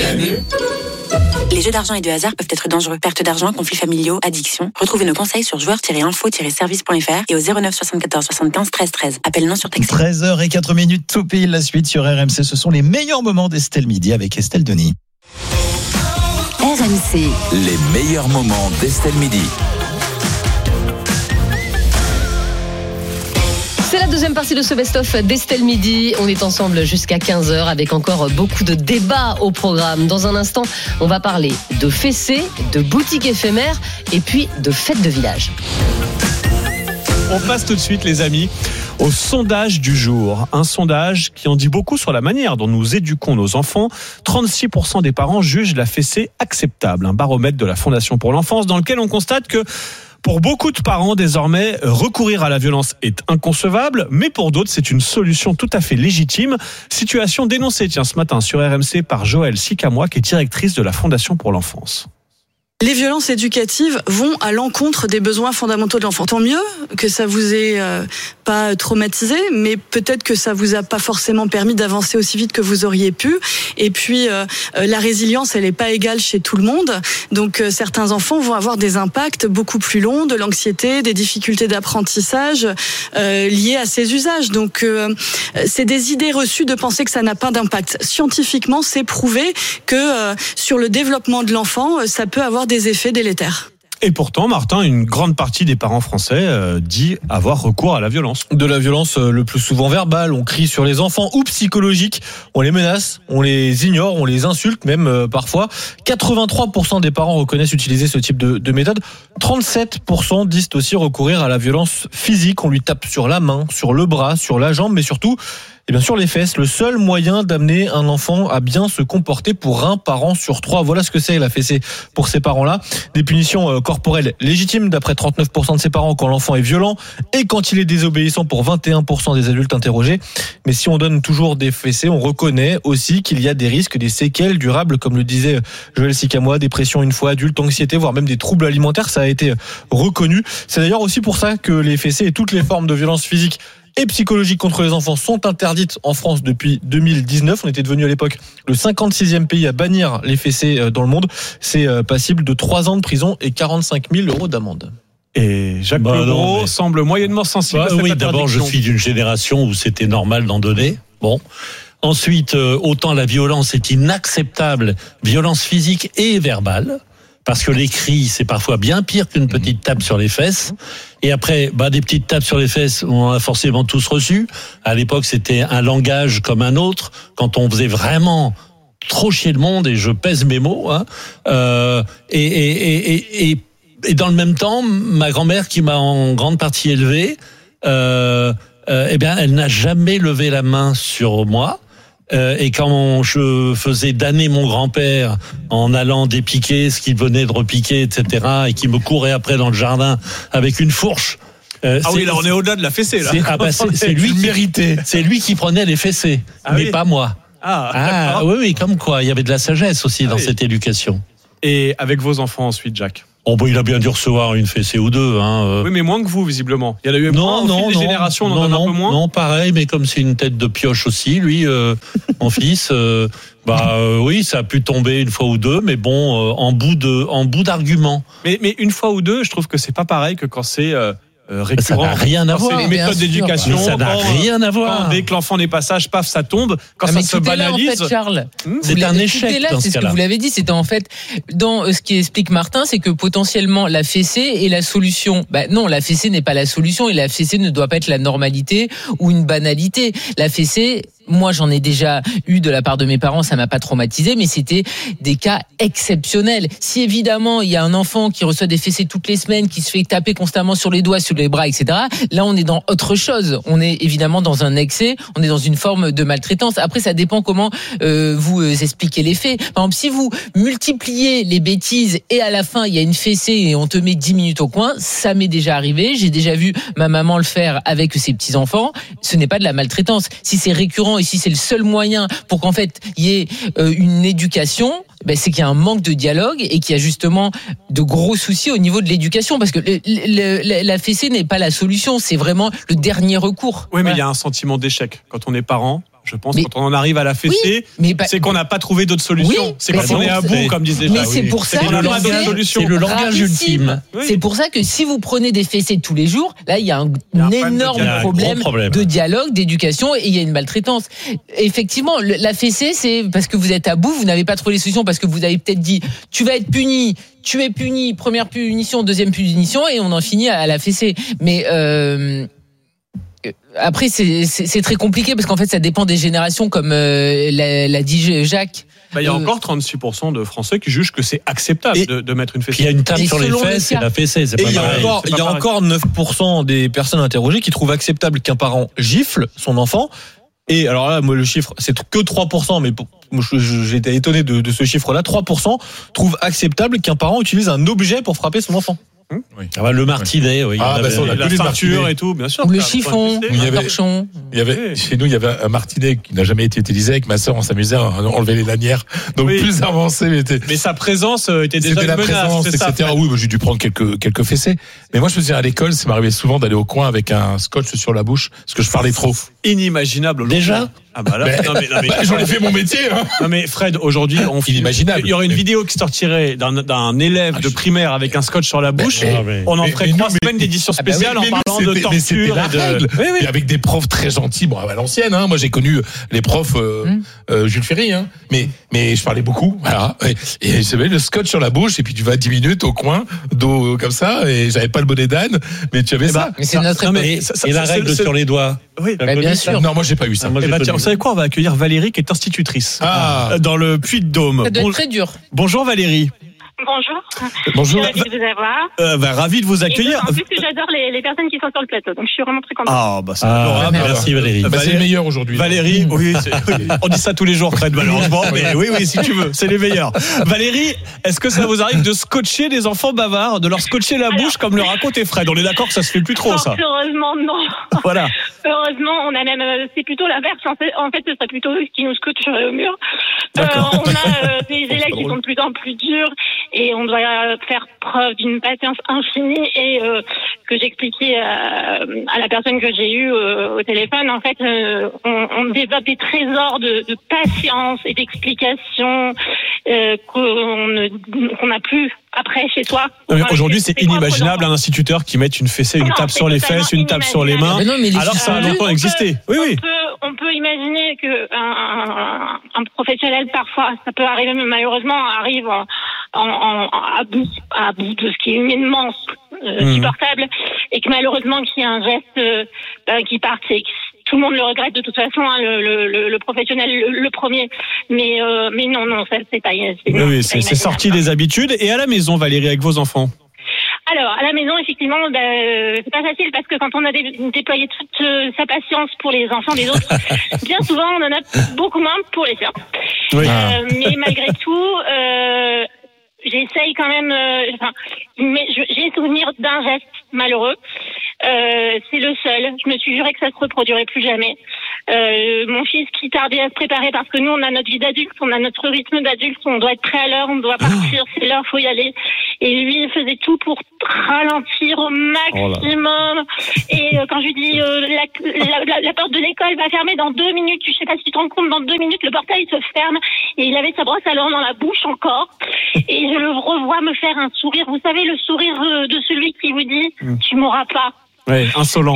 Les jeux d'argent et de hasard peuvent être dangereux. Perte d'argent, conflits familiaux, addiction. Retrouvez nos conseils sur joueurs tiret info tiret service point f r et au zéro neuf soixante-quatorze soixante-quinze treize treize. Appel non surtaxé. treize heures zéro quatre minutes, tout pile. La suite sur R M C. Ce sont les meilleurs moments d'Estelle Midi avec Estelle Denis. R M C. Les meilleurs moments d'Estelle Midi. C'est la deuxième partie de ce best-of d'Estelle Midi. On est ensemble jusqu'à quinze heures avec encore beaucoup de débats au programme. Dans un instant, on va parler de fessées, de boutiques éphémères et puis de fêtes de village. On passe tout de suite, les amis, au sondage du jour. Un sondage qui en dit beaucoup sur la manière dont nous éduquons nos enfants. trente-six pour cent des parents jugent la fessée acceptable. Un baromètre de la Fondation pour l'enfance dans lequel on constate que pour beaucoup de parents, désormais, recourir à la violence est inconcevable, mais pour d'autres, c'est une solution tout à fait légitime. Situation dénoncée, tiens, ce matin sur R M C par Joëlle Sicamois, qui est directrice de la Fondation pour l'enfance. Les violences éducatives vont à l'encontre des besoins fondamentaux de l'enfant. Tant mieux que ça vous ait euh, pas traumatisé, mais peut-être que ça vous a pas forcément permis d'avancer aussi vite que vous auriez pu. Et puis euh, la résilience, elle est pas égale chez tout le monde. Donc euh, certains enfants vont avoir des impacts beaucoup plus longs, de l'anxiété, des difficultés d'apprentissage euh, liées à ces usages. Donc euh, c'est des idées reçues de penser que ça n'a pas d'impact. Scientifiquement, c'est prouvé que euh, sur le développement de l'enfant, ça peut avoir des effets délétères. Et pourtant, Martin, une grande partie des parents français euh, dit avoir recours à la violence. De la violence euh, le plus souvent verbale, on crie sur les enfants, ou psychologique, on les menace, on les ignore, on les insulte même euh, parfois. quatre-vingt-trois pour cent des parents reconnaissent utiliser ce type de, de méthode. trente-sept pour cent disent aussi recourir à la violence physique, on lui tape sur la main, sur le bras, sur la jambe, mais surtout... Et bien sûr les fesses, le seul moyen d'amener un enfant à bien se comporter pour un parent sur trois. Voilà ce que c'est la fessée pour ces parents-là. Des punitions corporelles légitimes d'après trente-neuf pour cent de ces parents quand l'enfant est violent et quand il est désobéissant pour vingt et un pour cent des adultes interrogés. Mais si on donne toujours des fessées, on reconnaît aussi qu'il y a des risques, des séquelles durables, comme le disait Joëlle Sicamois, dépression une fois adulte, anxiété, voire même des troubles alimentaires. Ça a été reconnu. C'est d'ailleurs aussi pour ça que les fessées et toutes les formes de violence physique et psychologiques contre les enfants sont interdites en France depuis deux mille dix-neuf. On était devenu à l'époque le cinquante-sixième pays à bannir les fessées dans le monde. C'est passible de trois ans de prison et quarante-cinq mille euros d'amende. Et Jacques bah Legros mais... semble moyennement sensible bah, à cette oui, interdiction. D'abord, je suis d'une génération où c'était normal d'en donner. Bon. Ensuite, euh, autant la violence est inacceptable, violence physique et verbale, parce que les cris, c'est parfois bien pire qu'une petite tape sur les fesses. Et après, bah, des petites tapes sur les fesses, on en a forcément tous reçu. À l'époque, c'était un langage comme un autre, quand on faisait vraiment trop chier le monde, et je pèse mes mots, hein, euh, et, et, et, et, et, et dans le même temps, ma grand-mère, qui m'a en grande partie élevé, euh, euh, eh bien, elle n'a jamais levé la main sur moi. Euh, et quand je faisais damner mon grand-père en allant dépiquer ce qu'il venait de repiquer, et cetera, et qui me courait après dans le jardin avec une fourche. Euh, ah oui, là on est au-delà de la fessée là. C'est, ah bah c'est, c'est lui qui méritait. C'est lui qui prenait les fessées, ah mais oui. pas moi. Ah, ah oui, oui, comme quoi, il y avait de la sagesse aussi ah dans oui. cette éducation. Et avec vos enfants ensuite, Jacques? Oh bon, il a bien dû recevoir une fessée ou deux. Hein. Oui, mais moins que vous, visiblement. Il y en a eu non, moins, non, au fil non, des générations, on non, en a non, un peu moins. Non, pareil, mais comme c'est une tête de pioche aussi, lui, euh, mon fils, euh, bah euh, oui, ça a pu tomber une fois ou deux, mais bon, euh, en bout de, en bout d'argument. Mais, mais une fois ou deux, je trouve que c'est pas pareil que quand c'est euh, récurrent. Ça n'a rien à voir. C'est une méthode d'éducation. Mais ça n'a quand, rien à voir. Quand, dès que l'enfant n'est pas sage, paf, ça tombe. Quand ah, ça se banalise. Là, en fait, Charles. Hmm c'est un échec. Là, dans c'est ce, ce que vous l'avez dit. C'était en fait, dans ce qui explique Martin, c'est que potentiellement la fessée est la solution. Bah, non, la fessée n'est pas la solution et la fessée ne doit pas être la normalité ou une banalité. La fessée, moi, j'en ai déjà eu de la part de mes parents, ça m'a pas traumatisé, mais c'était des cas exceptionnels. Si évidemment, il y a un enfant qui reçoit des fessées toutes les semaines, qui se fait taper constamment sur les doigts, sur les bras, et cetera, là, on est dans autre chose. On est évidemment dans un excès, on est dans une forme de maltraitance. Après, ça dépend comment euh, vous euh, expliquez les faits. Par exemple, si vous multipliez les bêtises et à la fin, il y a une fessée et on te met dix minutes au coin, ça m'est déjà arrivé. J'ai déjà vu ma maman le faire avec ses petits-enfants. Ce n'est pas de la maltraitance. Si c'est récurrent et si c'est le seul moyen pour qu'en fait il y ait euh, une éducation, ben c'est qu'il y a un manque de dialogue et qu'il y a justement de gros soucis au niveau de l'éducation, parce que le, le, le, la fessée n'est pas la solution, c'est vraiment le dernier recours. Oui, mais ouais. il y a un sentiment d'échec quand on est parent. Je pense mais, quand on en arrive à la fessée, oui, mais bah, c'est qu'on n'a pas trouvé d'autres solutions. Oui, c'est quand on est à bout, comme disait Mais Jacques. c'est pour c'est ça que le langage, c'est le langage ultime. Oui. C'est pour ça que si vous prenez des fessées tous les jours, là il y a un, il y a un énorme de problème, problème de dialogue, d'éducation, et il y a une maltraitance. Effectivement, le, la fessée, c'est parce que vous êtes à bout, vous n'avez pas trouvé les solutions, parce que vous avez peut-être dit tu vas être puni. Tu es puni, première punition, deuxième punition, et on en finit à la fessée. Mais euh, après, c'est, c'est, c'est très compliqué parce qu'en fait, ça dépend des générations, comme euh, l'a, l'a dit Jacques. Bah, il y a euh, encore trente-six pour cent de Français qui jugent que c'est acceptable et, de, de mettre une fessée. Il y a une tape sur les fesses, c'est la fessée. C'est et pas il y a, pareil. encore, il y a encore neuf pour cent des personnes interrogées qui trouvent acceptable qu'un parent gifle son enfant. Et alors là, moi, le chiffre, c'est que trois pour cent, mais pour, moi, j'ai été étonné de, de ce chiffre-là. trois pour cent trouvent acceptable qu'un parent utilise un objet pour frapper son enfant. Oui. Ah bah, le martinet, oui. Ah, bah, ça, on a la ceinture et tout, bien sûr. Ou le chiffon, le torchon. Il y avait, chez nous, il y avait un martinet qui n'a jamais été utilisé. Avec ma sœur, on s'amusait à enlever les lanières. Donc, oui. plus avancé. Mais, était... mais sa présence était déjà C'était une la menace, présence, c'est et cetera. Ça, oui, bah, j'ai dû prendre quelques, quelques fessées. Mais moi, je me souviens à l'école, ça m'arrivait souvent d'aller au coin avec un scotch sur la bouche, parce que je parlais trop. Inimaginable. Déjà? Ah bah là, ben, non mais, non mais bah, j'en ai fait mon métier. Hein. Non mais Fred, aujourd'hui, on inimaginable. Il y aurait une vidéo qui sortirait d'un, d'un élève de primaire avec un scotch sur la bouche. Mais, mais, on en mais, ferait mais, trois mais, semaines d'édition spéciale ah bah oui, en parlant nous, de torture la et de. Règle. Oui, oui. Et avec des profs très gentils, bon à l'ancienne. Hein. Moi, j'ai connu les profs euh, mmh. euh, Jules Ferry, hein. mais mais je parlais beaucoup. Voilà. Et, et j'avais le scotch sur la bouche et puis tu vas dix minutes au coin, dos comme ça, et j'avais pas le bonnet d'âne, mais tu avais et ça. Bah, mais c'est notre non, mais, ça, ça, et la règle c'est, sur les doigts. Oui, bah, bien sûr. Non, moi j'ai pas eu ça. Ah, moi, bah, tiens, vous savez quoi, on va accueillir Valérie qui est institutrice ah. dans le Puy-de-Dôme. Ça doit être très dur. Bonjour Valérie. Bonjour. Bonjour. Ravi de vous avoir. Euh, bah, ravi de vous accueillir. En plus, que j'adore les, les personnes qui sont sur le plateau, donc je suis vraiment très contente. Ah, bah, c'est ah, adorable. Merci Valérie. Bah, c'est le meilleur aujourd'hui. Valérie, oui, c'est, oui, on dit ça tous les jours, Fred, malheureusement, mais oui, oui, si tu veux, c'est les meilleurs. Valérie, est-ce que ça vous arrive de scotcher des enfants bavards, de leur scotcher la bouche comme le racontait Fred? On est d'accord que ça se fait plus trop, ça. Heureusement, non. Voilà. Heureusement, on a même, c'est plutôt l'inverse. En fait, en fait, ce serait plutôt eux qui nous scotcheraient au mur. Euh, on a euh, des élèves qui sont de plus en plus durs et on doit faire preuve d'une patience infinie et euh, que j'expliquais à, à la personne que j'ai eue euh, au téléphone, en fait, euh, on, on développe des trésors de, de patience et d'explication euh, qu'on ne, qu'on n'a plus après chez soi. Non, aujourd'hui, c'est inimaginable un instituteur qui mette une fessée, une Non, tape c'est sur les fesses, une tape sur les mains, Mais non, mais les alors que ça a filles longtemps on existé. peut- Oui, oui. On peut, on peut imaginer que un, un, un professionnel, parfois, ça peut arriver, mais malheureusement, arrive en, en, en- à bout, à bout de ce qui est humainement euh, Mhm. supportable, et que malheureusement, qu'il y ait un geste euh, ben, qui parte, et que tout le monde le regrette de toute façon, hein, le, le, le, le professionnel, le, le premier. Mais, euh, mais non, non, ça, c'est pas. C'est, Oui, non, oui, c'est c'est, pas c'est sorti des habitudes. Et à la maison, Valérie, avec vos enfants? Alors, à la maison, effectivement, ben, euh, c'est pas facile parce que quand on a dé- déployé toute euh, sa patience pour les enfants des autres, bien souvent, on en a beaucoup moins pour les siens. Oui. Euh, mais malgré tout, euh, j'essaye quand même. euh, Enfin, mais je- j'ai souvenir d'un geste malheureux. Euh, c'est le seul. Je me suis juré que ça se reproduirait plus jamais. Euh, mon fils qui tardait à se préparer parce que nous on a notre vie d'adulte, on a notre rythme d'adulte, on doit être prêt à l'heure, on doit partir, c'est l'heure, faut y aller. Et lui il faisait tout pour ralentir au maximum. Et euh, quand je lui dis euh, la, la, la, la porte de l'école va fermer dans deux minutes, je sais pas si tu te rends compte, dans deux minutes le portail se ferme et il avait sa brosse à dents dans la bouche encore. Et je le revois me faire un sourire. Vous savez le sourire euh, de celui qui vous dit tu m'auras pas. Oui, insolent.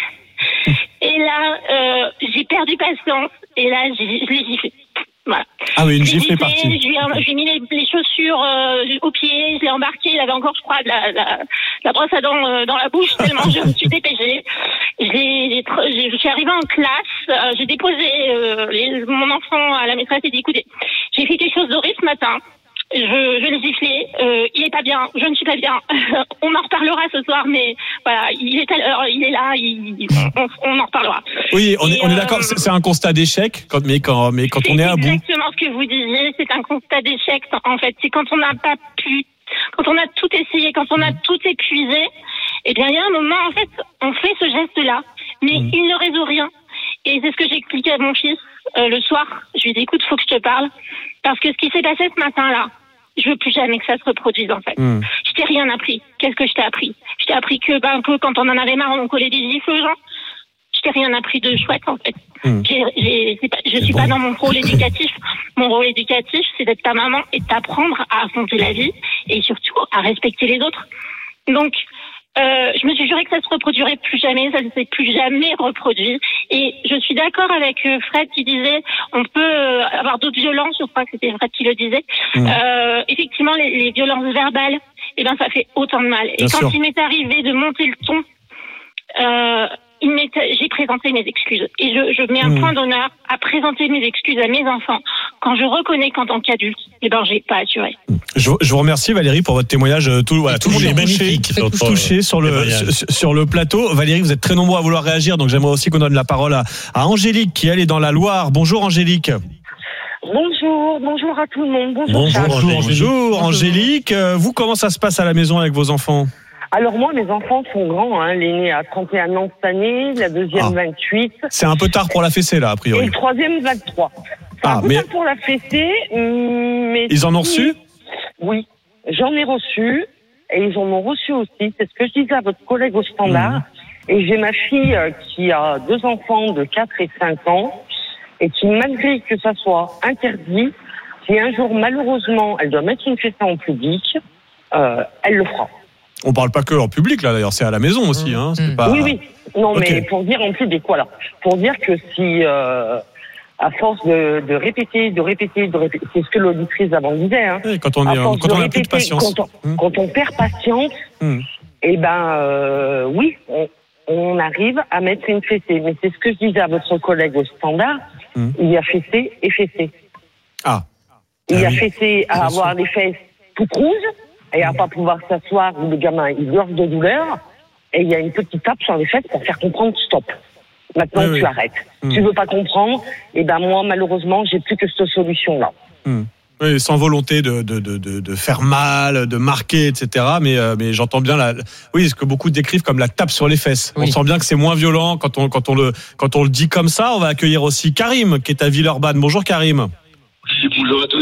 Et, et là, euh, j'ai perdu patience. Et là, j'ai, je l'ai giflé. Voilà. Ah oui, une Je l'ai gifle est giflé, partie. Je lui ai, je lui ai mis les, les chaussures euh, aux pieds, je l'ai embarqué. Il avait encore, je crois, de la, la, la brosse à dents euh, dans la bouche, tellement je me suis dépêchée. J'ai, j'ai, j'ai- je suis arrivée en classe, euh, j'ai déposé euh, les- mon enfant à la maîtresse et dit écoutez, j'ai fait quelque chose d'horrible ce matin. Je, je l'ai giflé, euh, il est pas bien, je ne suis pas bien. On en reparlera ce soir, mais voilà, il est à l'heure, il est là, il, on, on en reparlera. Oui, on est, Et, on est euh, d'accord, c'est, c'est un constat d'échec, quand, mais quand, mais quand on est à bout. C'est exactement ce que vous disiez, c'est un constat d'échec en fait. C'est quand on n'a pas pu, quand on a tout essayé, quand on a tout épuisé, et bien il y a un moment en fait, on fait ce geste-là, mais il ne résout rien. Et c'est ce que j'expliquais à mon fils euh, le soir. Je lui ai dit écoute, faut que je te parle, parce que ce qui s'est passé ce matin-là, je veux plus jamais que ça se reproduise en fait. Mm. Je t'ai rien appris. Qu'est-ce que je t'ai appris? Je t'ai appris que ben que quand on en avait marre, on collait des gifles aux gens. Je t'ai rien appris de chouette en fait. Mm. J'ai, j'ai, c'est pas, je suis bon. pas dans mon rôle éducatif. Mon rôle éducatif, c'est d'être ta maman et de t'apprendre à affronter la vie et surtout à respecter les autres. Donc, euh, je me suis juré que ça se reproduirait plus jamais, ça ne s'est plus jamais reproduit. Et je suis d'accord avec euh, Fred qui disait, on peut euh, avoir d'autres violences, je crois que c'était Fred qui le disait. Mmh. Euh, effectivement, les, les violences verbales, eh ben, ça fait autant de mal. Et Bien quand sûr. il m'est arrivé de monter le ton, euh, il m'est, j'ai présenté mes excuses. Et je, je mets un Mmh. point d'honneur à présenter mes excuses à mes enfants quand je reconnais qu'en tant qu'adulte, eh ben, j'ai pas assuré. Je, je vous remercie Valérie pour votre témoignage. Tout, voilà, tout le monde est touché, magnifique, tous votre touchés sur le témoignage. sur, sur le plateau. Valérie, vous êtes très nombreux à vouloir réagir, donc j'aimerais aussi qu'on donne la parole à, à Angélique qui elle est dans la Loire. Bonjour Angélique. Bonjour, bonjour à tout le monde. Bonjour, Bonjour Charles. Angélique. Bonjour Angélique. Euh, Vous, comment ça se passe à la maison avec vos enfants? Alors moi, mes enfants sont grands. Hein. L'aîné a trente et un ans cette année, la deuxième Ah. vingt-huit. C'est un peu tard pour la fessée là, a Et priori. le troisième vingt-trois. C'est Ah, un peu mais- tard pour la fessée, mais... Ils en ont reçu? Oui, j'en ai reçu. Et ils en ont reçu aussi. C'est ce que je disais à votre collègue au standard. Mmh. Et j'ai ma fille euh, qui a deux enfants de quatre et cinq ans. Et qui, malgré que ça soit interdit, si un jour, malheureusement, elle doit mettre une fessée en public, euh, elle le fera. On parle pas que en public là d'ailleurs, c'est à la maison aussi. Hein. C'est pas... Oui, oui. Non, Ok. mais pour dire en public, voilà. Pour dire que si, euh, à force de, de répéter, de répéter, de répéter, c'est ce que l'auditrice avant disait, hein. Oui, quand on À est, force quand de on a plus de répéter, patience. Quand on, quand on perd patience, Hmm. eh ben, euh, oui, on, on arrive à mettre une fessée. Mais c'est ce que je disais à votre collègue au standard. Hmm. Il y a fessée et fessée. Ah. Il y Ah a oui. fessé à Bien avoir sûr. les fesses toutes rouges et à pas pouvoir s'asseoir où le gamin il hurle de douleur. Et il y a une petite tape sur les fesses pour faire comprendre stop. Maintenant Oui, tu oui. arrêtes. Mm. Tu veux pas comprendre, et ben moi malheureusement j'ai plus que cette solution là. Hmm. Oui, sans volonté de, de, de, de, de faire mal, de marquer, et cetera. Mais, euh, mais j'entends bien la, oui, ce que beaucoup décrivent comme la tape sur les fesses. Oui. On sent bien que c'est moins violent quand on, quand on le, quand on le dit comme ça. On va accueillir aussi Karim, qui est à Villeurbanne. Bonjour Karim. Bonjour à tous.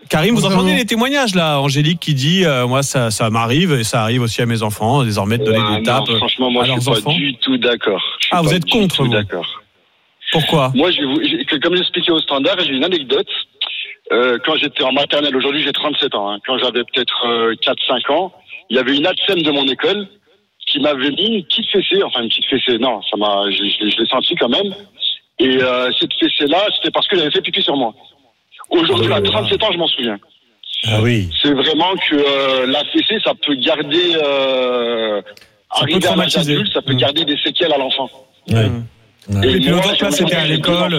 Karim, vous entendez les témoignages là, Angélique qui dit euh, moi ça ça m'arrive et ça arrive aussi à mes enfants désormais de donner ouais, des tapes non, franchement moi à je leurs suis pas enfants. du tout d'accord. Ah vous êtes contre vous. D'accord. Pourquoi? Moi je vais vous, je, comme j'expliquais au standard, j'ai une anecdote. Euh, quand j'étais en maternelle, aujourd'hui j'ai trente-sept ans. Hein, quand j'avais peut-être euh, quatre cinq ans, il y avait une A T S E M de mon école qui m'avait mis une petite fessée, enfin une petite fessée. Non, ça m'a, je, je, je l'ai senti quand même. Et euh, cette fessée-là, c'était parce qu'elle avait fait pipi sur moi. Aujourd'hui, à trente-sept ans, je m'en souviens. Ah oui. C'est vraiment que euh, la fessée, ça peut garder, euh, arriver à l'âge adulte, ça peut mmh. garder des séquelles à l'enfant. Ouais. Et, Et puis moi, l'autre là, c'était à l'école.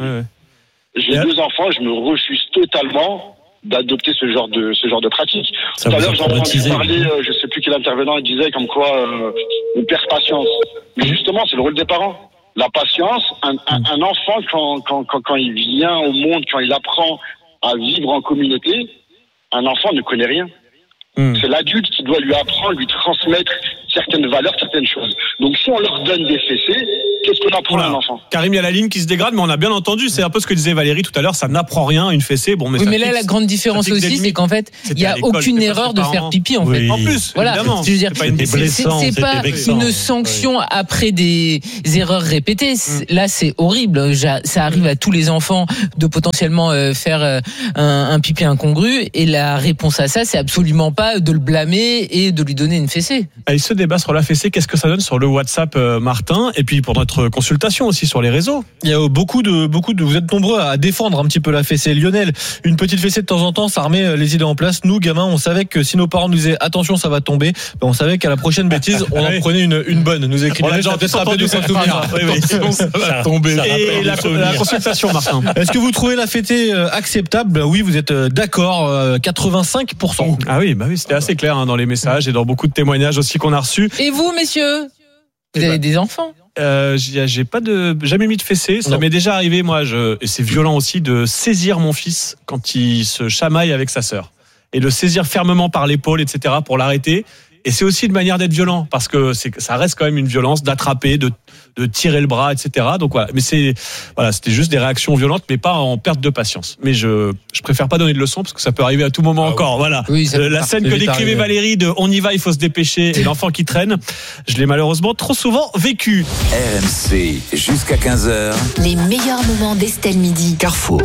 J'ai deux enfants, je me refuse totalement d'adopter ce genre de ce genre de pratique. Ça Tout à vous a l'heure, j'ai entendu traumatisé. parler, euh, je sais plus quel intervenant, il disait comme quoi euh, on perd patience. Mais justement, c'est le rôle des parents. La patience, un, un, un enfant quand, quand quand quand il vient au monde, quand il apprend à vivre en communauté, un enfant ne connaît rien. Mm. C'est l'adulte qui doit lui apprendre, lui transmettre certaines valeurs, certaines choses. Donc si on leur donne des fessées, qu'est-ce qu'on apprend à un enfant? Karim, il y a la ligne qui se dégrade, mais on a bien entendu, c'est un peu ce que disait Valérie tout à l'heure, ça n'apprend rien, une fessée. Bon, mais oui, ça mais là, fixe, la grande différence aussi, c'est qu'en fait, il n'y a aucune erreur de faire pipi, en oui. fait. En plus, voilà. évidemment. Je veux dire, c'est pas, une c'est, c'est, c'est pas vexant, une sanction oui. après des erreurs répétées. Mm. Là, c'est horrible. Ça arrive à tous les enfants de potentiellement faire un, un pipi incongru, et la réponse à ça, c'est absolument pas de le blâmer et de lui donner une fessée. Et ce débat sur la fessée, qu'est-ce que ça donne sur le WhatsApp, euh, Martin, et puis pour notre consultation aussi sur les réseaux? Il y a beaucoup de, beaucoup de, vous êtes nombreux à défendre un petit peu la fessée. Lionel, une petite fessée de temps en temps, ça remet les idées en place. Nous, gamins, on savait que si nos parents nous disaient attention, ça va tomber, ben on savait qu'à la prochaine bêtise, on en prenait une, une bonne. Nous écrivait. On a déjà peut-être rappelé de cette souvenir. Oui, oui. Ça va tomber. Et la, la consultation, Martin. Est-ce que vous trouvez la fêtée acceptable? Oui, vous êtes d'accord, quatre-vingt-cinq pour cent. Ah oui, bah oui, c'était assez clair hein, dans les messages et dans beaucoup de témoignages aussi qu'on a reçus. Et vous, messieurs, vous avez bah, des enfants? Euh, j'ai, j'ai pas de, jamais mis de fessée. Ça non. m'est déjà arrivé, moi, je, et c'est violent aussi, de saisir mon fils quand il se chamaille avec sa sœur. Et de saisir fermement par l'épaule, et cetera, pour l'arrêter. Et c'est aussi une manière d'être violent, parce que c'est, ça reste quand même une violence d'attraper, de, de tirer le bras, et cetera. Donc voilà. Mais c'est, voilà, c'était juste des réactions violentes, mais pas en perte de patience. Mais je, je préfère pas donner de leçons, parce que ça peut arriver à tout moment ah encore. Oui. Voilà. Oui, euh, la scène que décrivait Valérie de on y va, il faut se dépêcher, et l'enfant qui traîne, je l'ai malheureusement trop souvent vécu. R M C, jusqu'à quinze heures. Les meilleurs moments d'Estelle Midi. Carrefour.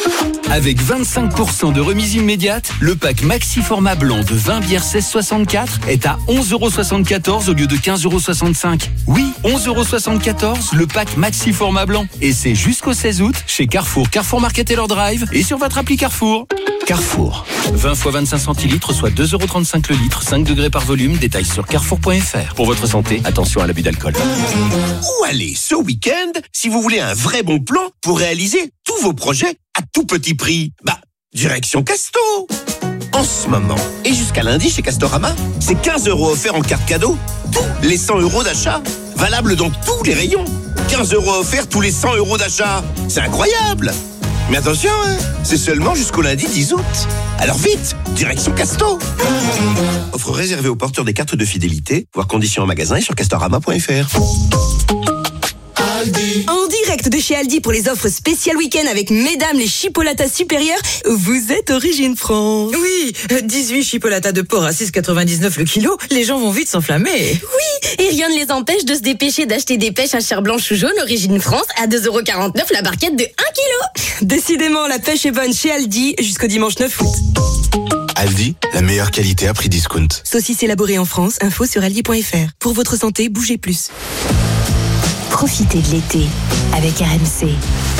Avec vingt-cinq pour cent de remise immédiate, le pack Maxi Format Blanc de vingt bières seize soixante-quatre est à onze euros soixante-quatorze au lieu de quinze euros soixante-cinq. Oui, onze euros soixante-quatorze, le pack Maxi Format Blanc. Et c'est jusqu'au seize août chez Carrefour, Carrefour Market et leur drive et sur votre appli Carrefour. Carrefour. vingt fois vingt-cinq centilitres, soit deux euros trente-cinq le litre, cinq degrés par volume. Détails sur carrefour point f r. Pour votre santé, attention à l'abus d'alcool. Où aller ce week-end si vous voulez un vrai bon plan pour réaliser tous vos projets à tout petit prix? Bah, direction Casto. En ce moment, et jusqu'à lundi chez Castorama, c'est quinze euros offerts en carte cadeau. Tous les cent euros d'achat. Valable dans tous les rayons. quinze euros offerts tous les cent euros d'achat. C'est incroyable. Mais attention, hein, c'est seulement jusqu'au lundi dix août. Alors vite, direction Casto. Offre réservée aux porteurs des cartes de fidélité. Voir conditions en magasin et sur castorama point f r. En direct de chez Aldi pour les offres spéciales week-end avec mesdames les chipolatas supérieures, vous êtes Origine France. Oui, dix-huit chipolatas de porc à six quatre-vingt-dix-neuf le kilo, les gens vont vite s'enflammer. Oui, et rien ne les empêche de se dépêcher d'acheter des pêches à chair blanche ou jaune Origine France à deux euros quarante-neuf la barquette de un kilo. Décidément, la pêche est bonne chez Aldi jusqu'au dimanche neuf août. Aldi, la meilleure qualité à prix discount. Saucisse élaborée en France, info sur aldi point f r. Pour votre santé, bougez plus. Profitez de l'été avec R M C.